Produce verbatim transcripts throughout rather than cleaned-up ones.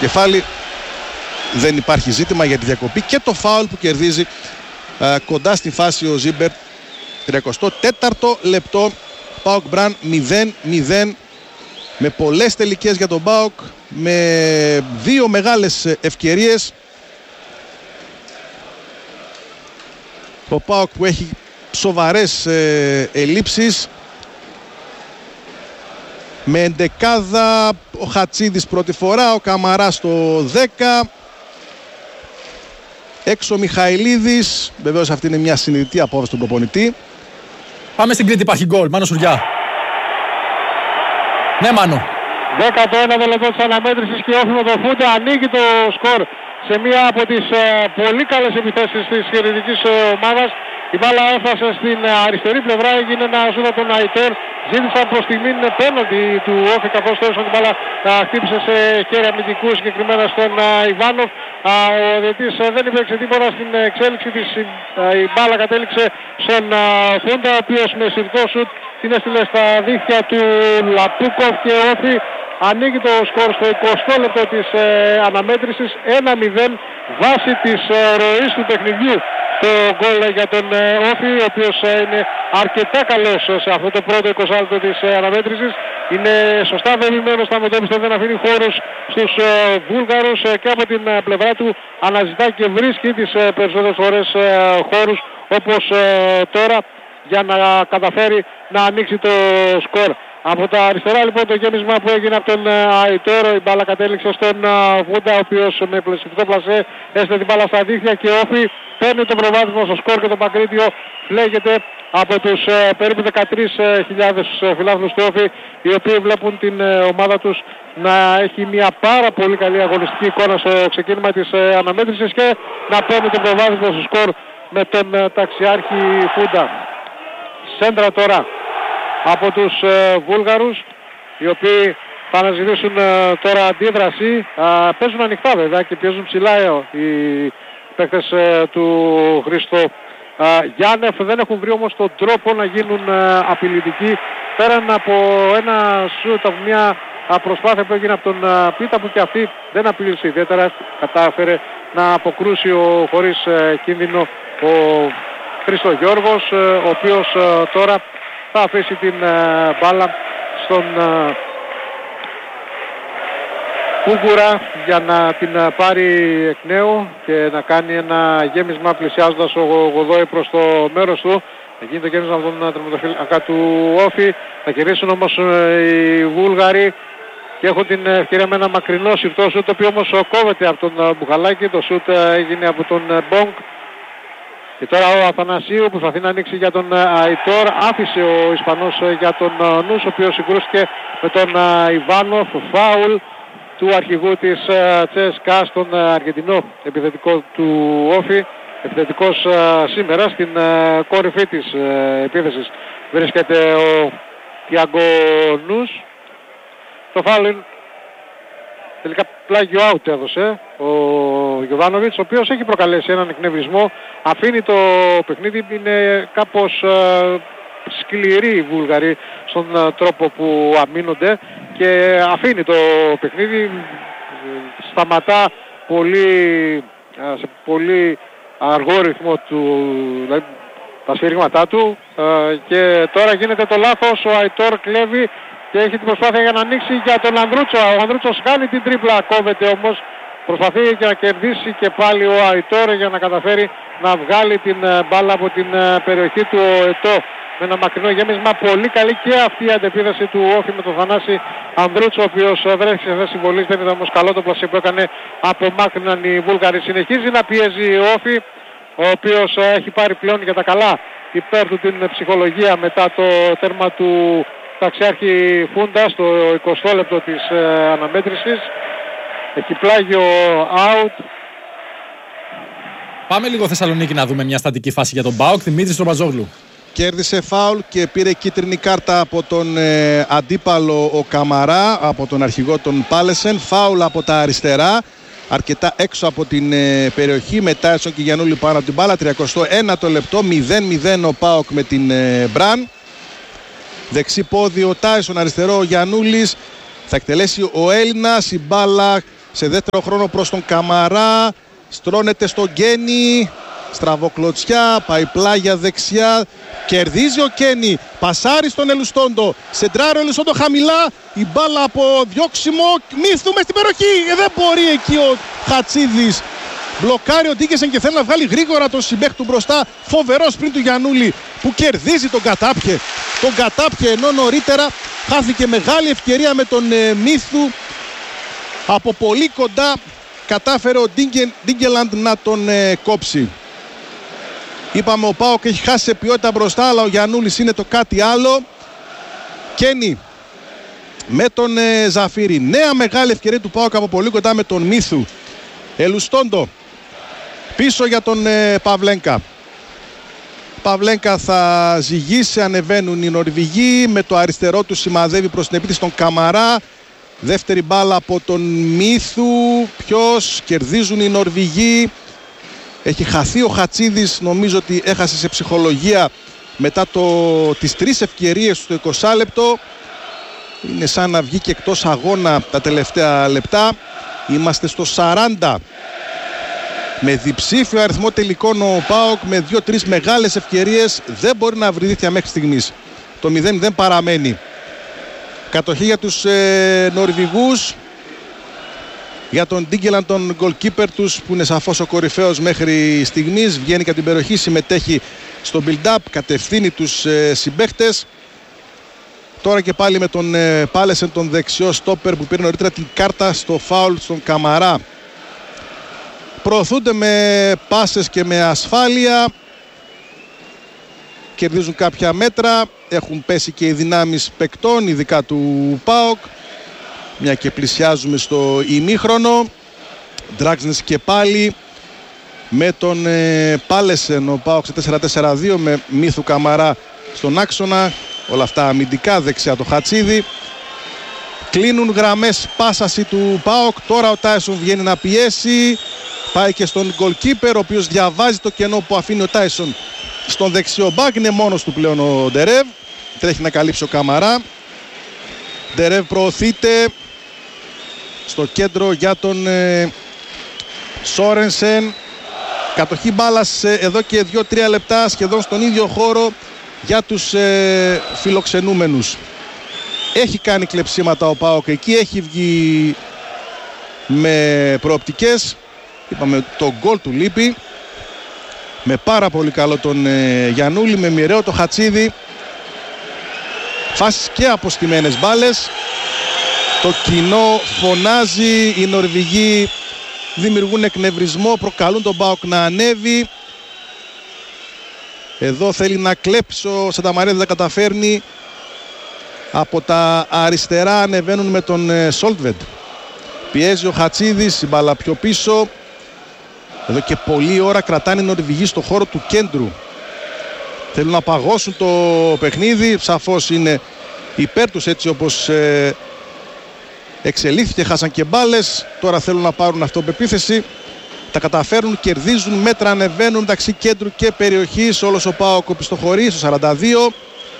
κεφάλι. Δεν υπάρχει ζήτημα για τη διακοπή και το φάουλ που κερδίζει α, κοντά στη φάση ο Ζίμπερ. τριακοστό τέταρτο λεπτό, ΠΑΟΚ Μπραν μηδέν μηδέν, με πολλές τελικές για τον ΠΑΟΚ, με δύο μεγάλες ευκαιρίες. Ο ΠΑΟΚ που έχει σοβαρές ε, ελλείψεις, με εντεκάδα ο Χατσίδης πρώτη φορά, ο Καμαράς στο δέκα, έξω Μιχαηλίδης. Βεβαίως αυτή είναι μια συνειδητή απόφαση του προπονητή. Πάμε στην Κρήτη, υπάρχει γκολ. Μάνο Σουριά. Ναι, Μάνο. δέκατο ένατο λεπτό της αναμέτρησης και όφη με το Φούντα ανοίγει το σκορ σε μία από τις ε, πολύ καλές επιθέσεις της χαιρετικής ομάδας. Η μπάλα έφτασε στην αριστερή πλευρά, έγινε ένα σούτ από τον Αϊτόρ. Ζήτησαν προς στιγμήν πέναντι του Όφη, καθώς τέλος την μπάλα χτύπησε σε χέρια αμυντικού, συγκεκριμένα στον Ιβάνοφ. Ο διαιτητής δεν υπήρξε τίποτα στην εξέλιξη της. Η μπάλα κατέληξε στον Φούντα, ο οποίος με συρτό σουτ την έστειλε στα δίχτυα του Λατούκοφ και Όφη ανοίγει το σκορ στο εικοστό λεπτό της ε, αναμέτρησης. ένα μηδέν βάσει της ε, ροής του παιχνιδιού. Το γκολ για τον ε, Όφη, ο οποίος ε, είναι αρκετά καλός σε αυτό το πρώτο εικοστό λεπτό της ε, αναμέτρησης. Είναι σωστά βεβαιωμένος στα μετώπιστα, δεν αφήνει χώρους στους ε, Βούλγαρους ε, και από την ε, πλευρά του αναζητά και βρίσκει τις ε, περισσότερες φορές ε, χώρους, όπως ε, τώρα, για να καταφέρει να ανοίξει το σκορ. Από τα αριστερά λοιπόν το γέμισμα που έγινε από τον Αϊτόρο, η μπάλα κατέληξε στον Βούντα, ο οποίος με πλεσιφτό πλασέ έστειλε την μπάλα στα δίχτυα και Όφη παίρνει το προβάδισμα στο σκορ και το Παγκρίτιο φλέγεται από τους ε, περίπου δεκατρείς χιλιάδες φιλάθλους του Όφη, οι οποίοι βλέπουν την ε, ομάδα τους να έχει μια πάρα πολύ καλή αγωνιστική εικόνα στο ξεκίνημα της ε, αναμέτρησης και να παίρνει το προβάδισμα στο σκορ με τον ε, ταξιάρχη Φούντα. Σέντρα τώρα από τους ε, Βούλγαρους, οι οποίοι θα αναζητήσουν ε, τώρα αντίδραση. Ε, παίζουν ανοιχτά βέβαια και παίζουν ψηλά ε, οι παίκτες ε, του Χρήστο ε, Γιάννεφ. Δεν έχουν βρει όμως τον τρόπο να γίνουν ε, απειλητικοί, πέραν από ένα σούτ, από μια ε, προσπάθεια που έγινε από τον ε, Πίτα, που και αυτή δεν απειλήσε ιδιαίτερα. Κατάφερε να αποκρούσει ο, χωρίς ε, κίνδυνο ο Χρήστο Γιώργος, ε, ο οποίος ε, τώρα θα αφήσει την uh, μπάλα στον uh, Κούγκουρα για να την uh, πάρει εκ νέου και να κάνει ένα γέμισμα πλησιάζοντας ο Γοδόη προς το μέρος του. Θα γίνει το γέμισμα από τον τερματοφύλακα του Όφη. Θα κερδίσουν όμως uh, οι Βούλγαροι και έχουν την ευκαιρία με ένα μακρινό συρτό σούτ, το οποίο όμως κόβεται από τον uh, Μπουχαλάκη. Το σούτ uh, έγινε από τον uh, Μπονκ. Και τώρα ο Αθανασίου που θα να ανοίξει για τον Αϊτόρ. Άφησε ο Ισπανός για τον Νους, ο οποίος συγκρούστηκε με τον Ιβάνοφ. Φάουλ του αρχηγού της Τσέσκα στον Αργεντινό επιθετικό του Όφη. Επιθετικός σήμερα στην κορυφή της επίθεσης βρίσκεται ο Τιάγκο Νους. Το φάουλ είναι τελικά πλάγιο out έδωσε ο Γιωβάνοβιτς, ο οποίος έχει προκαλέσει έναν εκνευρισμό. Αφήνει το παιχνίδι, είναι κάπως uh, σκληροί οι Βούλγαροι στον uh, τρόπο που αμήνονται και αφήνει το παιχνίδι, σταματά πολύ, uh, σε πολύ αργό ρυθμό του, δηλαδή, τα σφυρίγματά του uh, και τώρα γίνεται το λάθος. Ο Αϊτόρ κλέβει και έχει την προσπάθεια για να ανοίξει για τον Ανδρούτσο. Ο Ανδρούτσος κάνει την τρίπλα, κόβεται όμως. Προσπαθεί για να κερδίσει και πάλι ο Αϊτόρ για να καταφέρει να βγάλει την μπάλα από την περιοχή του Ετώ με ένα μακρινό γέμισμα. Πολύ καλή και αυτή η αντεπίδαση του Όφη με τον Θανάση Ανδρούτσο, ο οποίος βρέθηκε σε θέση βολής. Δεν ήταν όμως καλό το πλασέ που έκανε από μάκρυναν οι Βούλγαροι. Συνεχίζει να πιέζει ο Όφη, ο οποίος έχει πάρει πλέον για τα καλά υπέρ του την ψυχολογία μετά το τέρμα του ταξιάρχη Φούντα στο εικοστό λεπτό της αναμέτρησης. Έχει πλάγιο out. Πάμε λίγο Θεσσαλονίκη να δούμε μια στατική φάση για τον ΠΑΟΚ. Δημήτρης Τροπαζόγλου. Κέρδισε φάουλ και πήρε κίτρινη κάρτα από τον ε, αντίπαλο ο Καμαρά, από τον αρχηγό των Πάλεσεν. Φάουλ από τα αριστερά, αρκετά έξω από την ε, περιοχή. Μετά Τάισον και Γιαννούλη πάνω από την μπάλα. τριακοστό ένατο λεπτό, μηδέν μηδέν ο ΠΑΟΚ με την ε, Μπραν. Δεξί πόδι ο Τάισον, αριστερό ο Γιαννούλης. Θα εκτελέσει ο Έλληνας, η μπάλα σε δεύτερο χρόνο προς τον Καμαρά. Στρώνεται στον Γκένι. Στραβοκλωτσιά, πάει πλάγια δεξιά. Κερδίζει ο Κένι. Πασάρει στον Ελουστόντο. Σεντράρει ο Ελουστόντο χαμηλά. Η μπάλα από διώξιμο. Μύθου μες στην περιοχή. Δεν μπορεί εκεί ο Χατσίδης. Μπλοκάρει ο Ντίγκεσεν και θέλει να βγάλει γρήγορα τον συμπαίχτη του μπροστά. Φοβερός πριν του Γιαννούλη που κερδίζει τον Κατάπιε. Τον Κατάπιε ενώ νωρίτερα χάθηκε μεγάλη ευκαιρία με τον ε, Μύθου. Από πολύ κοντά κατάφερε ο Ντίγκελαντ να τον ε, κόψει. Είπαμε ο ΠΑΟΚ έχει χάσει σε ποιότητα μπροστά, αλλά ο Γιαννούλης είναι το κάτι άλλο. Κένι με τον ε, Ζαφύρη. Νέα μεγάλη ευκαιρία του ΠΑΟΚ από πολύ κοντά με τον Μύθου. Ελουστόντο πίσω για τον ε, Παυλένκα. Παυλένκα θα ζυγίσει, ανεβαίνουν οι Νορβηγοί. Με το αριστερό του σημαδεύει προς την επίθεση τον Καμαρά. Δεύτερη μπάλα από τον Μύθου. Ποιος? Κερδίζουν οι Νορβηγοί. Έχει χαθεί ο Χατσίδης. Νομίζω ότι έχασε σε ψυχολογία μετά το, τις τρεις ευκαιρίες στο εικοστό λεπτό. Είναι σαν να βγει και εκτός αγώνα τα τελευταία λεπτά. Είμαστε στο σαράντα. Με διψήφιο αριθμό τελικών ο ΠΑΟΚ με δύο-τρεις μεγάλες ευκαιρίες δεν μπορεί να βρει δίχτυα μέχρι στιγμής. Το μηδέν μηδέν παραμένει. Κατοχή για τους ε, Νορβηγούς. Για τον Ντίγκελαν, τον goalkeeper τους που είναι σαφώς ο κορυφαίος μέχρι στιγμής. Βγαίνει κατά την περιοχή, συμμετέχει στο build-up, κατευθύνει τους ε, συμπαίχτες. Τώρα και πάλι με τον ε, Πάλεσεν, τον δεξιό στόπερ που πήρε νωρίτερα την κάρτα στο φάουλ στον Καμαρά. Προωθούνται με πάσες και με ασφάλεια. Κερδίζουν κάποια μέτρα. Έχουν πέσει και οι δυνάμεις παικτών, ειδικά του ΠΑΟΚ. Μια και πλησιάζουμε στο ημίχρονο. Ντράξνες και πάλι με τον ε, Πάλεσεν. Ο ΠΑΟΚ σε τέσσερα τέσσερα δύο με Μύθου Καμαρά στον άξονα. Όλα αυτά αμυντικά, δεξιά το Χατσίδη. Κλείνουν γραμμές πάσαση του ΠΑΟΚ. Τώρα ο Τάισον βγαίνει να πιέσει. Πάει και στον goalkeeper, ο οποίος διαβάζει το κενό που αφήνει ο Τάισον στον δεξιό μπακ. Είναι μόνος του πλέον ο Ντερέβ. Τρέχει να καλύψει ο Καμαρά. Ντερέβ προωθείται στο κέντρο για τον ε, Σόρενσεν. Κατοχή μπάλας ε, εδώ και δύο τρία λεπτά σχεδόν στον ίδιο χώρο για τους ε, φιλοξενούμενους. Έχει κάνει κλεψίματα ο ΠΑΟΚ εκεί, έχει βγει με προοπτικές. Είπαμε το γκολ του λείπει. Με πάρα πολύ καλό τον ε, Γιαννούλη, με μοιραίο το Χατσίδη. Φάσεις και αποστημένες μπάλες. Το κοινό φωνάζει, οι Νορβηγοί δημιουργούν εκνευρισμό, προκαλούν τον ΠΑΟΚ να ανέβει. Εδώ θέλει να κλέψει ο Σανταμαρίδη, δεν καταφέρνει. Από τα αριστερά ανεβαίνουν με τον ε, Σόλτβεντ. Πιέζει ο Χατσίδης, η μπάλα πιο πίσω. Εδώ και πολλή ώρα κρατάνε οι Νορβηγοί στο χώρο του κέντρου. Θέλουν να παγώσουν το παιχνίδι. Σαφώς είναι υπέρ τους έτσι όπως ε, εξελίχθηκε. Χάσαν και μπάλες. Τώρα θέλουν να πάρουν αυτοπεποίθηση. Τα καταφέρουν, κερδίζουν, μέτρα ανεβαίνουν μεταξύ κέντρου και περιοχής. Όλος ο ΠΑΟΚ οπισθοχωρεί στο σαράντα δύο.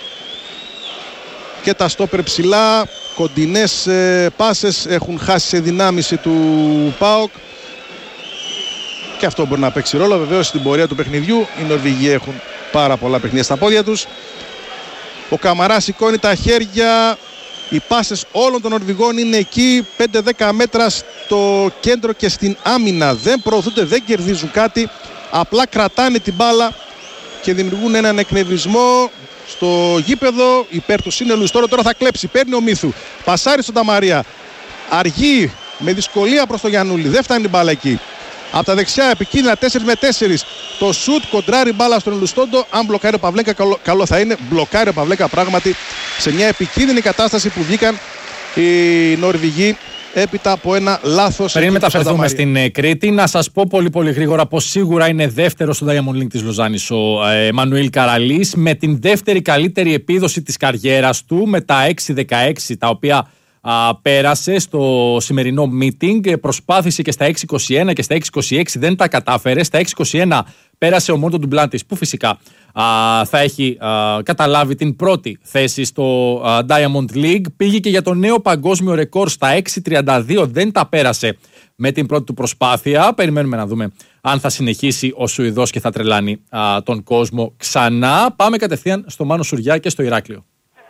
Και τα στόπερ ψηλά. Κοντινές ε, πάσες έχουν χάσει σε δυνάμιση του ΠΑΟΚ. Και αυτό μπορεί να παίξει ρόλο. Βεβαίως στην πορεία του παιχνιδιού οι Νορβηγοί έχουν πάρα πολλά παιχνίδια στα πόδια τους. Ο Καμαράς σηκώνει τα χέρια. Οι πάσες όλων των Νορβηγών είναι εκεί, πέντε δέκα μέτρα στο κέντρο και στην άμυνα. Δεν προωθούνται, δεν κερδίζουν κάτι. Απλά κρατάνε την μπάλα και δημιουργούν έναν εκνευρισμό στο γήπεδο. Υπέρ του είναι ο Λουστόρο, τώρα θα κλέψει. Παίρνει ο Μύθου. Πασάρει στον Ταμαρία. Αργεί με δυσκολία προς τον Γιαννούλη. Δεν φτάνει η μπάλα εκεί. Από τα δεξιά επικίνδυνα τέσσερα με τέσσερα. Το σουτ κοντράρει μπάλα στον Λουστόντο. Αν μπλοκάρει ο Παυλέκα, καλό, καλό θα είναι. Μπλοκάρει ο Παυλέκα πράγματι σε μια επικίνδυνη κατάσταση που βγήκαν οι Νορβηγοί έπειτα από ένα λάθος. Πριν μεταφερθούμε στην Κρήτη, να σας πω πολύ πολύ γρήγορα πως σίγουρα είναι δεύτερος στο Diamond League της Λοζάνης ο Εμμανουήλ Καραλής, με την δεύτερη καλύτερη επίδοση της καριέρας του, με τα έξι δεκαέξι τα οποία α, πέρασε στο σημερινό meeting. Προσπάθησε και στα έξι είκοσι ένα και στα έξι είκοσι έξι, δεν τα κατάφερε. Στα έξι είκοσι ένα πέρασε ο Μόρτον Ντουμπλάντης, που φυσικά α, θα έχει α, καταλάβει την πρώτη θέση στο α, Diamond League. Πήγε και για το νέο παγκόσμιο ρεκόρ στα έξι τριάντα δύο, δεν τα πέρασε με την πρώτη του προσπάθεια. Περιμένουμε να δούμε αν θα συνεχίσει ο Σουηδός και θα τρελάνει α, τον κόσμο ξανά. Πάμε κατευθείαν στο Μάνο Σουριά και στο Ηράκλειο.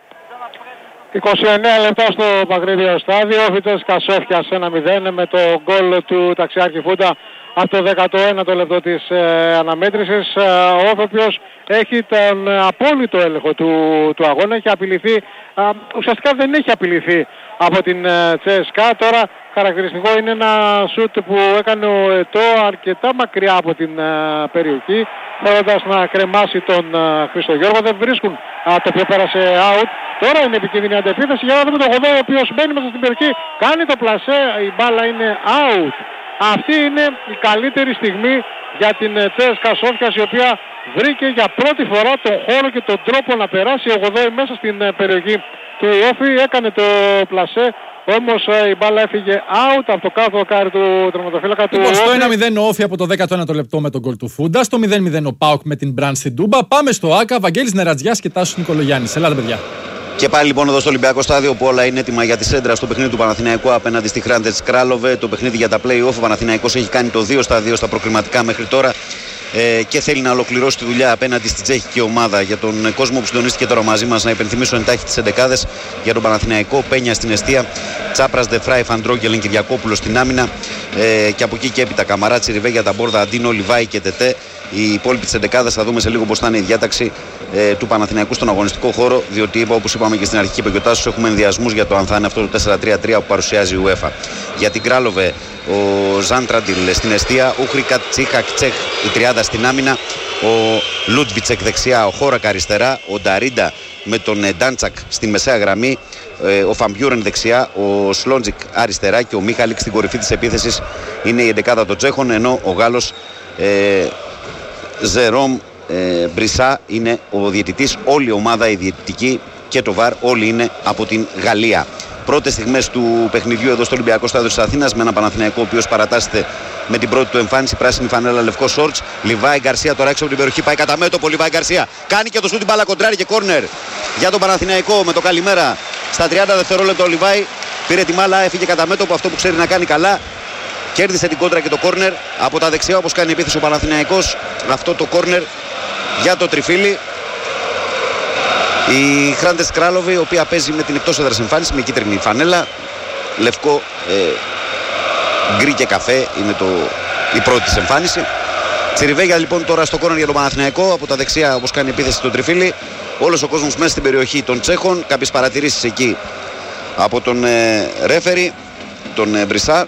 είκοσι εννέα λεπτά στο Παγκρίτιο στάδιο, ο Φίτσες Κασόφιας ένα μηδέν με το γκολ του Ταξιάρχη Φούντα από το δέκατο ένατο λεπτό της ε, αναμέτρησης. Ε, ο οποίος έχει τον ε, απόλυτο έλεγχο του, του αγώνα, έχει απειληθεί, ε, ουσιαστικά δεν έχει απειληθεί από την ε, Τσέσκα. Τώρα χαρακτηριστικό είναι ένα σουτ που έκανε ο Ετώ αρκετά μακριά από την ε, περιοχή, θέλοντας να κρεμάσει τον ε, Χριστογιώργο. Δεν βρίσκουν ε, το οποίο πέρασε out. Τώρα είναι επικίνδυνη αντεπίθεση, για να δούμε τον Γοδό, ο οποίος μπαίνει μέσα στην περιοχή, κάνει το πλασέ, η μπάλα είναι out. Αυτή είναι η καλύτερη στιγμή για την Τσέσκα Σόφιας, η οποία βρήκε για πρώτη φορά τον χώρο και τον τρόπο να περάσει ο Γοδόη μέσα στην περιοχή του Όφη. Έκανε το πλασέ, όμως η μπάλα έφυγε out από το κάτω δοκάρι του τερματοφύλακα του Όφη. Στο ένα μηδέν ο Όφη από το δέκατο ένατο λεπτό με τον γκολ του Φούντα. Στο μηδέν μηδέν ο ΠΑΟΚ με την Μπραντ στην Τούμπα. Πάμε στο ΆΚΑ, Βαγγέλης Νερατζιάς και Τάσος Νικολογιάννης. Ελάτε, παιδιά. Και πάλι λοιπόν εδώ στο Ολυμπιακό στάδιο που όλα είναι έτοιμα για τη σέντρα στο παιχνίδι του Παναθηναϊκού απέναντι στη Χράντετς Κράλοβε. Το παιχνίδι για τα play-off. Ο Παναθηναϊκός έχει κάνει το δύο στα δύο στα προκριματικά μέχρι τώρα ε, και θέλει να ολοκληρώσει τη δουλειά απέναντι στη τσέχικη ομάδα. Για τον κόσμο που συντονίστηκε τώρα μαζί μας, να υπενθυμίσω εντάχει τις εντεκάδες για τον Παναθηναϊκό: Πένια στην εστία, Τσάπρας, Δεφράι, Φαντρόγκελεν, Κυριακόπουλος στην άμυνα. Ε, και από εκεί και έπειτα Καμαράτσι, Ριβέγια, Ταμπόρδα, Αντίνο, Λιβάη και Τετέ. Οι υπόλοιποι της εντεκάδας θα δούμε σε λίγο πώς θα είναι η διάταξη ε, του Παναθηναϊκού στον αγωνιστικό χώρο, διότι είπα, όπως είπαμε και στην αρχική υποκειοτάσεως, έχουμε ενδιασμούς για το αν θα είναι αυτό το τέσσερα τρία τρία που παρουσιάζει η UEFA. Για την Κράλοβε, ο Ζάντραντιλ στην εστία, Ούχρικα, Τσίχακ, Τσέχ η τριάδα στην άμυνα, ο Λούντβιτσεκ δεξιά, ο Χόρακ αριστερά, ο Νταρίντα με τον Ντάντσακ στην μεσαία γραμμή, ε, ο Φαμπιούρεν δεξιά, ο Σλόντζικ αριστερά και ο Μίχαλικ στην κορυφή της επίθεσης. Είναι η εντεκάδα των Τσέχων, ενώ ο Γάλλος ε, Ζερόμ ε, Μπρισά είναι ο διαιτητής. Όλη η ομάδα, η διαιτητική και το βαρ, όλοι είναι από την Γαλλία. Πρώτες στιγμές του παιχνιδιού εδώ στο Ολυμπιακό στάδιο της Αθήνας, με ένα Παναθηναϊκό ο οποίος παρατάσσεται με την πρώτη του εμφάνιση. Πράσινη φανέλα, λευκό σόρτς. Λιβάη Γκαρσία τώρα έξω από την περιοχή, πάει κατά μέτωπο. Λιβάη Γκαρσία κάνει και το σούτ, την μπάλα κοντράρει και κόρνερ για τον Παναθηναϊκό με το καλημέρα. Στα τριάντα δευτερόλεπτα ο Λιβάη πήρε τη μάλα, έφυγε κατά μέτωπο, αυτό που ξέρει να κάνει καλά. Κέρδισε την κόντρα και το κόρνερ από τα δεξιά, όπως κάνει επίθεση ο Παναθηναϊκός. Αυτό το κόρνερ για το τριφύλι. Η Χράντετς Κράλοβε, η οποία παίζει με την εκτός έδρας εμφάνιση, με κίτρινη φανέλα, λευκό, ε, γκρι και καφέ είναι το, η πρώτη της εμφάνιση. Τσιριβέγια λοιπόν τώρα στο κόρνερ για τον Παναθηναϊκό, από τα δεξιά, όπως κάνει επίθεση το τριφύλι. Όλος ο κόσμος μέσα στην περιοχή των Τσέχων. Κάποιες παρατηρήσεις εκεί από τον ε, ρέφερι, τον ε, Μπρισά.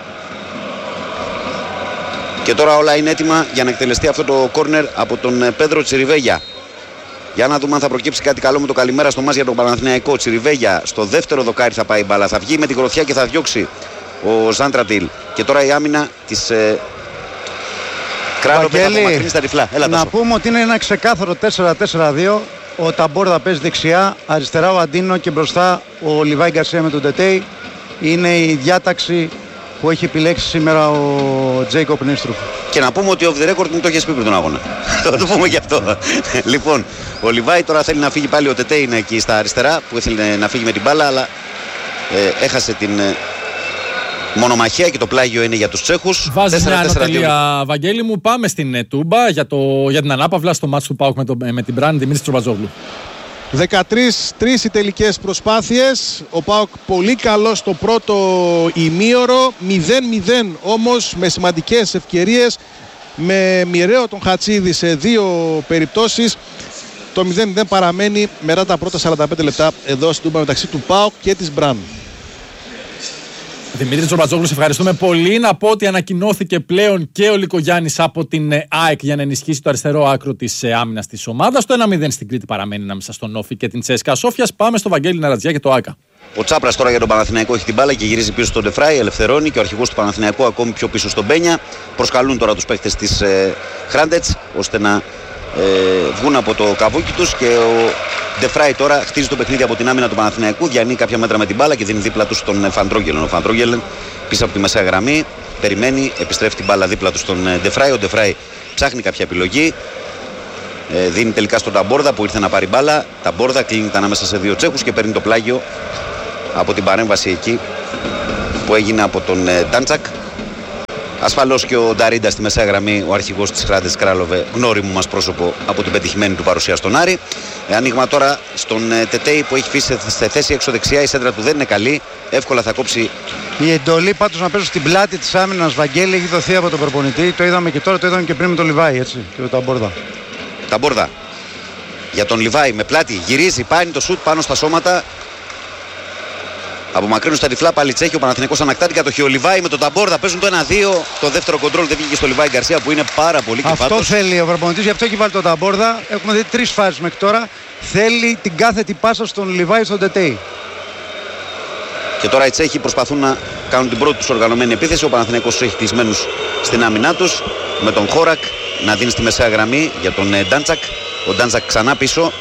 Και τώρα όλα είναι έτοιμα για να εκτελεστεί αυτό το κόρνερ από τον ε, Πέδρο Τσιριβέγια. Για να δούμε αν θα προκύψει κάτι καλό με το καλημέρα στο μάτς για τον Παναθηναϊκό. Τσιριβέγια στο δεύτερο δοκάρι θα πάει η μπάλα. Θα βγει με τη γροθιά και θα διώξει ο Ζάντρατιλ. Και τώρα η άμυνα της ε, Κράλοβε θα απομακρύνει στα τυφλά. Έλα, να τόσο. πούμε ότι είναι ένα ξεκάθαρο τέσσερα τέσσερα δύο. Ο Ταμπόρδα παίζει δεξιά, αριστερά ο Αντίνο και μπροστά ο Λιβάη Γκαρσία με τον Τετέι. Είναι η διάταξη που έχει επιλέξει σήμερα ο Τζέικοπ Νίστρουφ. Και να πούμε ότι ο the record μου το έχει πει πριν τον αγώνα. Θα το πούμε και αυτό. Λοιπόν, ο Λιβάη τώρα θέλει να φύγει πάλι. Ο Τετέ είναι εκεί στα αριστερά που ήθελε να φύγει με την μπάλα, αλλά ε, έχασε την ε, μονομαχία και το πλάγιο είναι για τους Τσέχους. Βάζει μια ανατελεία, Βαγγέλη μου. Πάμε στην ε, Τούμπα για, το, για την ανάπαυλα στο μάτς του ΠΑΟΚ με, το, με την Μπραν Δημήτρη Τροπατζόγλου. δεκατρείς τρεις οι τελικές προσπάθειες. Ο ΠΑΟΚ πολύ καλό στο πρώτο ημίωρο. μηδέν μηδέν όμως με σημαντικές ευκαιρίες. Με μοιραίο τον Χατσίδη σε δύο περιπτώσεις. Το μηδέν μηδέν παραμένει μετά τα πρώτα σαράντα πέντε λεπτά εδώ στην Τούμπα μεταξύ του ΠΑΟΚ και της Μπραν. Δημήτρη Τσορμπατζόγλου, σε ευχαριστούμε πολύ. Να πω ότι ανακοινώθηκε πλέον και ο Λικογιάννης από την ΑΕΚ για να ενισχύσει το αριστερό άκρο της άμυνας της ομάδας. Το ένα μηδέν στην Κρήτη παραμένει ανάμεσα στον Όφη και την Τσέσκα Σόφιας. Πάμε στο Βαγγέλη Νερατζιά και το ΆΚΑ. Ο Τσάπρας τώρα για τον Παναθηναϊκό έχει την μπάλα και γυρίζει πίσω στον Ντεφράι, ελευθερώνει και ο αρχηγός του Παναθηναϊκού ακόμη πιο πίσω στον Μπένια. Προσκαλούν τώρα τους παίκτες της ε, Χράντετς ώστε να ε, βγουν από το καβούκι τους και ο Ντεφράι τώρα χτίζει το παιχνίδι από την άμυνα του Παναθηναϊκού, διανύει κάποια μέτρα με την μπάλα και δίνει δίπλα του στον Φαντρόγγελεν. Ο Φαντρόγγελεν πίσω από τη μεσαία γραμμή περιμένει, επιστρέφει την μπάλα δίπλα του στον Ντεφράι. Ο Ντεφράι ψάχνει κάποια επιλογή. Ε, δίνει τελικά στον Ταμπόρδα που ήρθε να πάρει μπάλα. Ταμπόρδα κλείνεται ανάμεσα σε δύο Τσέχους και παίρνει το πλάγιο από την παρέμβαση εκεί που έγινε από τον ε, Ντάντσακ. Ασφαλώς και ο Νταρίντα στη μεσαία γραμμή, ο αρχηγός της Hrantec Králové, γνώριμο μας πρόσωπο από την πετυχημένη του παρουσία στον Άρη. Ε, ανοίγμα τώρα στον ε, Τετέι που έχει φύσει σε θέση έξω δεξιά. Η σέντρα του δεν είναι καλή. Εύκολα θα κόψει. Η εντολή πάντως να παίζουν στην πλάτη της άμυνας Βαγγέλη έχει δοθεί από τον προπονητή. Το είδαμε και τώρα, το είδαμε και πριν με τον Λιβάη, έτσι, και με τον Ταμπόρδα. Ταμπόρδα για τον Λιβάη με πλάτη. Γυρίζει, κάνει το σουτ πάνω στα σώματα. Απομακρύνουν στα τυφλά πάλι Τσέχοι. Ο Παναθηναϊκός ανακτά την κατοχή. Ο Λιβάη με τον Ταμπόρδα παίζουν το ένα δύο. Το δεύτερο κοντρόλ δεν βγήκε στο Λιβάη Γκαρσία που είναι πάρα πολύ κεφάτος. Αυτό θέλει ο προπονητής, γι' αυτό έχει βάλει τον Ταμπόρδα. Έχουμε δει τρεις φάσεις μέχρι τώρα. Θέλει την κάθετη πάσα στον Λιβάη στον Τετέι. Και τώρα οι Τσέχοι προσπαθούν να κάνουν την πρώτη τους οργανωμένη επίθεση. Ο Παναθηναϊκός τους έχει κλεισμένους στην άμυνά τους. Με τον Χόρακ να δίνει στη μεσαία γραμμή για τον Ντάντσακ. Ο Ντάντσακ ξανά πίσω.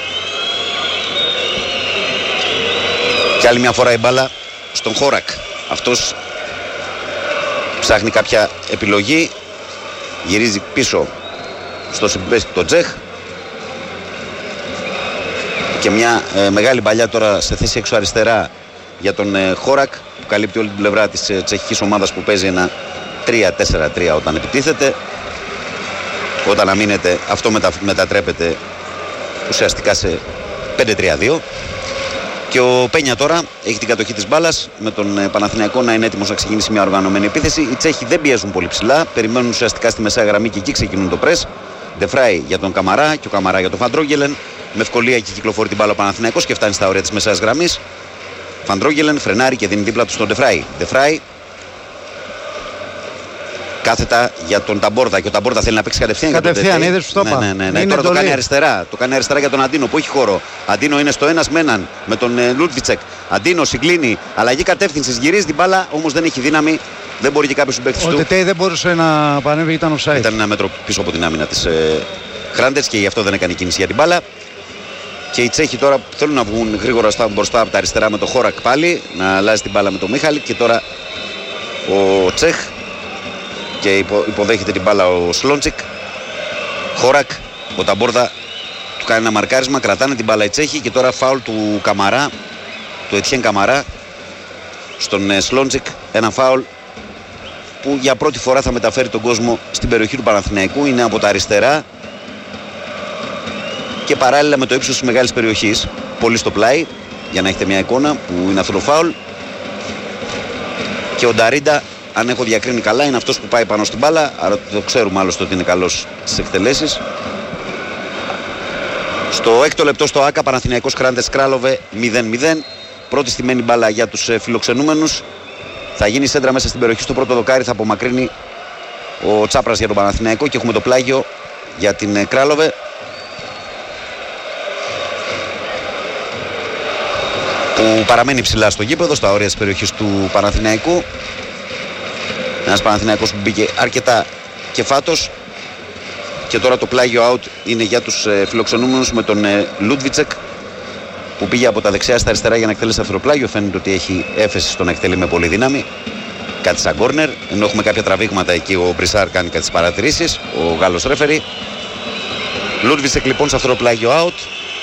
Και άλλη μια φορά η μπάλα στον Χόρακ. Αυτός ψάχνει κάποια επιλογή. Γυρίζει πίσω στο συμπέστη τον Τσέχ. Και μια ε, μεγάλη παλιά τώρα σε θέση έξω αριστερά για τον ε, Χόρακ που καλύπτει όλη την πλευρά της ε, τσεχικής ομάδας που παίζει ένα τρία τέσσερα τρία όταν επιτίθεται. Όταν αμήνεται αυτό μετα, μετατρέπεται ουσιαστικά σε πέντε τρία δύο. Και ο Πένια τώρα έχει την κατοχή της μπάλας με τον ε, Παναθηναϊκό να είναι έτοιμος να ξεκινήσει μια οργανωμένη επίθεση. Οι Τσέχοι δεν πιέζουν πολύ ψηλά, περιμένουν ουσιαστικά στη μεσαία γραμμή και εκεί ξεκινούν το πρες. Ντεφράι για τον Καμαρά και ο Καμαρά για τον Φαντρόγγελεν. Με ευκολία εκεί κυκλοφορεί την μπάλα ο Παναθηναϊκός και φτάνει στα όρια της μεσαίας γραμμής. Φαντρόγγελεν φρενάρει και δίνει δίπλα του στον Ντεφράι. Ντεφράι κάθετα για τον Ταμπόρδα και ο Ταμπόρδα θέλει να παίξει κατευθείαν. Κατευθείαν, είδες που το είπα. Ναι, ναι, ναι. Τώρα το κάνει αριστερά. Το κάνει αριστερά για τον Αντίνο που έχει χώρο. Αντίνο είναι στο ένας με έναν με τον ε, Λούντβιτσεκ. Αντίνο συγκλίνει. Αλλαγή κατεύθυνση. Γυρίζει την μπάλα όμως δεν έχει δύναμη. Δεν μπορεί και κάποιο συμπαίκτης του. Ο Τετέι δεν μπορούσε να πανέβει, ήταν offside. Ήταν ένα μέτρο πίσω από την άμυνα της ε, Hrantec και γι' αυτό δεν έκανε κίνηση για την μπάλα. Και οι Τσέχοι τώρα θέλουν να βγουν γρήγορα στα, μπροστά από τα αριστερά με τον Χόρακ πάλι. Να αλλάζει την μπάλα με τον Μίχαλη. Και τώρα ο Τσέχ. Και υπο, υποδέχεται την μπάλα ο Σλόντσικ. Χόρακ. Ο Ταμπόρδα του κάνει ένα μαρκάρισμα. Κρατάνε την μπάλα οι Τσέχοι. Και τώρα φάουλ του Καμαρά. Του Ετιέν Καμαρά. Στον ε, Σλόντσικ. Ένα φάουλ που για πρώτη φορά θα μεταφέρει τον κόσμο στην περιοχή του Παναθηναϊκού. Είναι από τα αριστερά. Και παράλληλα με το ύψος της μεγάλης περιοχής. Πολύ στο πλάι. Για να έχετε μια εικόνα που είναι αυτό το φάουλ. Και ο Νταρίντα, αν έχω διακρίνει καλά, είναι αυτός που πάει πάνω στην μπάλα. Άρα το ξέρουμε άλλωστε ότι είναι καλός στις εκτελέσεις. Στο έκτο λεπτό στο ΆΚΑ Παναθηναϊκός Hrantec Králové μηδέν μηδέν. Πρώτη στημένη μπάλα για τους φιλοξενούμενους. Θα γίνει σέντρα μέσα στην περιοχή στο πρώτο δοκάρι. Θα απομακρύνει ο Τσάπρας για τον Παναθηναϊκό και έχουμε το πλάγιο για την Králové. Που παραμένει ψηλά στο γήπεδο, στα όρια της περιοχής του Παναθηναϊκού. Ένας Παναθηναϊκός που μπήκε αρκετά κεφάτος. Και τώρα το πλάγιο out είναι για τους ε, φιλοξενούμενους με τον ε, Λούντβιτσεκ που πήγε από τα δεξιά στα αριστερά για να εκτελέσει αυτό το πλάγιο. Φαίνεται ότι έχει έφεση στο να εκτελεί με πολύ δύναμη. Κάτι σαν κόρνερ. Ενώ έχουμε κάποια τραβήγματα εκεί, ο Μπρισάρ κάνει κάτι παρατηρήσεις. Ο Γάλλος ρέφερι. Λούντβιτσεκ λοιπόν σε αυτό το πλάγιο out.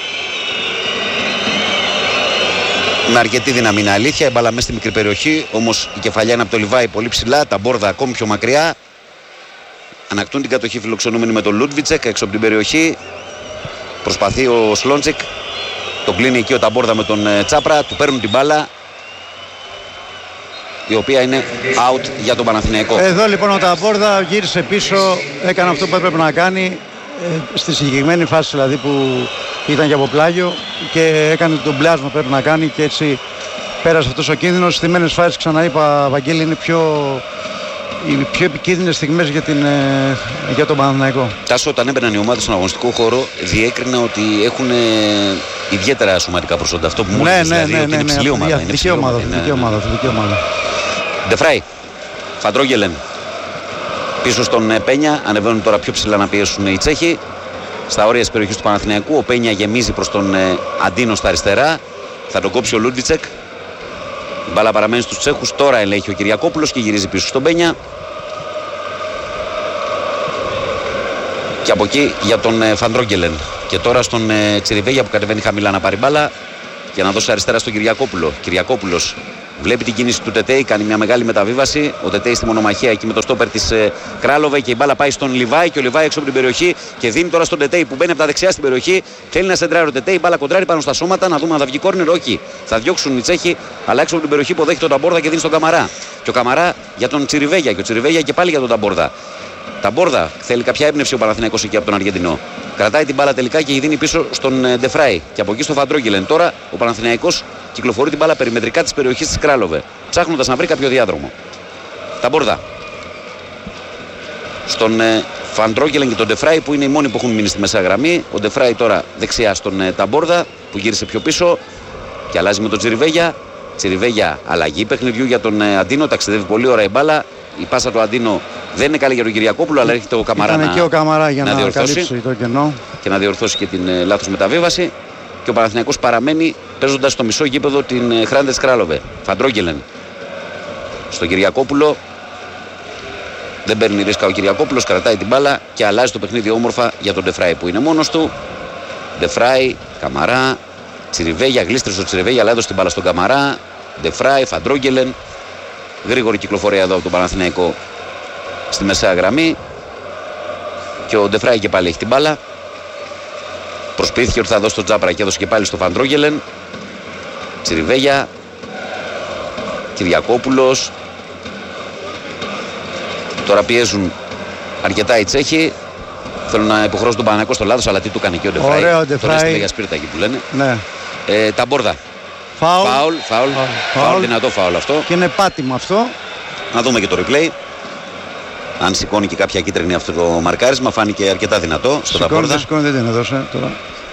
Με αρκετή δύναμη είναι αλήθεια. Η μπάλα μέσα στη μικρή περιοχή. Όμως η κεφαλιά είναι από το Λιβάη πολύ ψηλά. Τα Μπόρδα ακόμη πιο μακριά. Ανακτούν την κατοχή φιλοξενούμενοι με τον Λούντβιτσεκ έξω από την περιοχή. Προσπαθεί ο Σλόντσικ. Τον κλείνει εκεί ο Ταμπόρδα με τον Τσάπρα. Του παίρνουν την μπάλα. Η οποία είναι out για τον Παναθηναϊκό. Εδώ λοιπόν ο Ταμπόρδα γύρισε πίσω. Έκανε αυτό που έπρεπε να κάνει. Στη συγκεκριμένη φάση δηλαδή που ήταν και από πλάγιο και έκανε τον πλάσμα που πρέπει να κάνει και έτσι πέρασε αυτός ο κίνδυνος. Στις στιμένες φάσεις, ξαναείπα Βαγγέλη, είναι πιο, οι πιο επικίνδυνες στιγμές για, την, για τον Παναθηναϊκό. Τάσο, όταν έμπαιναν οι ομάδες στον αγωνιστικό χώρο διέκρινα ότι έχουν ιδιαίτερα σωματικά προσόντα. Αυτό που μου ναι, έλεγες ναι, δηλαδή, ναι, ότι ναι, είναι ναι, ψηλή ομάδα. Αθλητική ομάδα, αθλητική ομάδα, αθλητική ομάδα. Ντεφράι, Φαντρόγγελεν. Πίσω στον Πένια, ανεβαίνουν τώρα πιο ψηλά να πιέσουν οι Τσέχοι. στα όρια της περιοχής του Παναθηναϊκού. Ο Πένια γεμίζει προς τον ε, Αντίνο στα αριστερά. Θα τον κόψει ο Λούντβιτσεκ. Η μπάλα παραμένει στους Τσέχους. Τώρα ελέγχει ο Κυριακόπουλος και γυρίζει πίσω στον Πένια. Και από εκεί για τον ε, Φαντρόγκελεν. Και τώρα στον ε, Τσιριβέγια που κατεβαίνει χαμηλά να πάρει μπάλα για να δώσει αριστερά στον Κυριακόπουλο. Κυριακόπουλος βλέπει την κίνηση του Τετέι, κάνει μια μεγάλη μεταβίβαση. Ο Τετέι στη μονομαχία εκεί με το στόπερ της ε, Κράλοβε και η μπάλα πάει στον Λιβάη και ο Λιβάη έξω από την περιοχή και δίνει τώρα στον Τετέι που μπαίνει από τα δεξιά στην περιοχή. Θέλει να σεντράρει ο Τετέι, η μπάλα κοντράρει πάνω στα σώματα. Να δούμε αν θα βγει κόρνερ. Όχι, θα διώξουν οι Τσέχοι, αλλά έξω από την περιοχή υποδέχει τον Ταμπόρδα και δίνει στον Καμαρά. Και ο Καμαρά για τον Τσιριβέγια και ο Τσιριβέγια και πάλι για τον Ταμπόρδα. Ταμπόρδα θέλει κάποια έμπνευση ο Παναθηναϊκός εκεί από τον Αργεντινό. Κρατάει την μπάλα τελικά και δίνει πίσω στον Ντεφράι. Και από εκεί στο Φαντρόγκελεν. Τώρα ο Παναθηναϊκός κυκλοφορεί την μπάλα περιμετρικά της περιοχής της Κράλοβε, ψάχνοντας να βρει κάποιο διάδρομο. Ταμπόρδα. Στον ε, Φαντρόγκελεν και τον Ντεφράι που είναι οι μόνοι που έχουν μείνει στη μεσαία γραμμή. Ο Ντεφράι τώρα δεξιά στον ε, Ταμπόρδα που γύρισε πιο πίσω και αλλάζει με τον Τσιριβέγια. Τσιριβέγια αλλαγή παιχνιδιού για τον ε, Αντίνο. Ταξιδεύει πολύ ώρα η μπάλα. Η πάσα του Αντίνο δεν είναι καλή για τον Κυριακόπουλο, αλλά έρχεται ο Καμαρά να, και ο Καμαρά για να, να καλύψει το κενό και να διορθώσει και την ε, λάθος μεταβίβαση. Και ο Παναθηναϊκός παραμένει παίζοντας στο μισό γήπεδο την ε, Χράντες Κράλοβε. Φαντρόγκελεν στον Κυριακόπουλο. Δεν παίρνει ρίσκα ο Κυριακόπουλος, κρατάει την μπάλα και αλλάζει το παιχνίδι όμορφα για τον Ντεφράι που είναι μόνος του. Ντεφράι, Καμαρά, Τσιριβέγια, γλίστρισε ο Τσιριβέγια, αλλά έδωσε την μπάλα στον Καμαρά. Ντεφράι, Φαντρόγκελεν. Γρήγορη κυκλοφορία εδώ από τον Παναθηναϊκό στη μεσαία γραμμή. Και ο Ντεφράι και πάλι έχει την μπάλα. Προσποιήθηκε ότι θα δώσει τον Τζάπρα και έδωσε και πάλι στο Φαντρόγκελεν. Τσιριβέγια, Κυριακόπουλος. Τώρα πιέζουν αρκετά οι Τσέχοι. Θέλουν να υποχρεώσουν τον Παναθηναϊκό στο λάθος, αλλά τι του έκανε και ο Ντεφράι. Ωραίο Ντεφράι. Τον έστειλε για σπίρτα εκεί που λένε. Ναι. Ε, Ταμπόρδα. Φάουλ. Φάουλ, φάουλ, φάουλ, δυνατό φάουλ αυτό. Και είναι πάτημα αυτό. Να δούμε και το replay. Αν σηκώνει και κάποια κίτρινη αυτό το μαρκάρισμα, φάνηκε αρκετά δυνατό στο Ταμπόρδα. Δεν σηκώνει, δεν την έδωσε τώρα.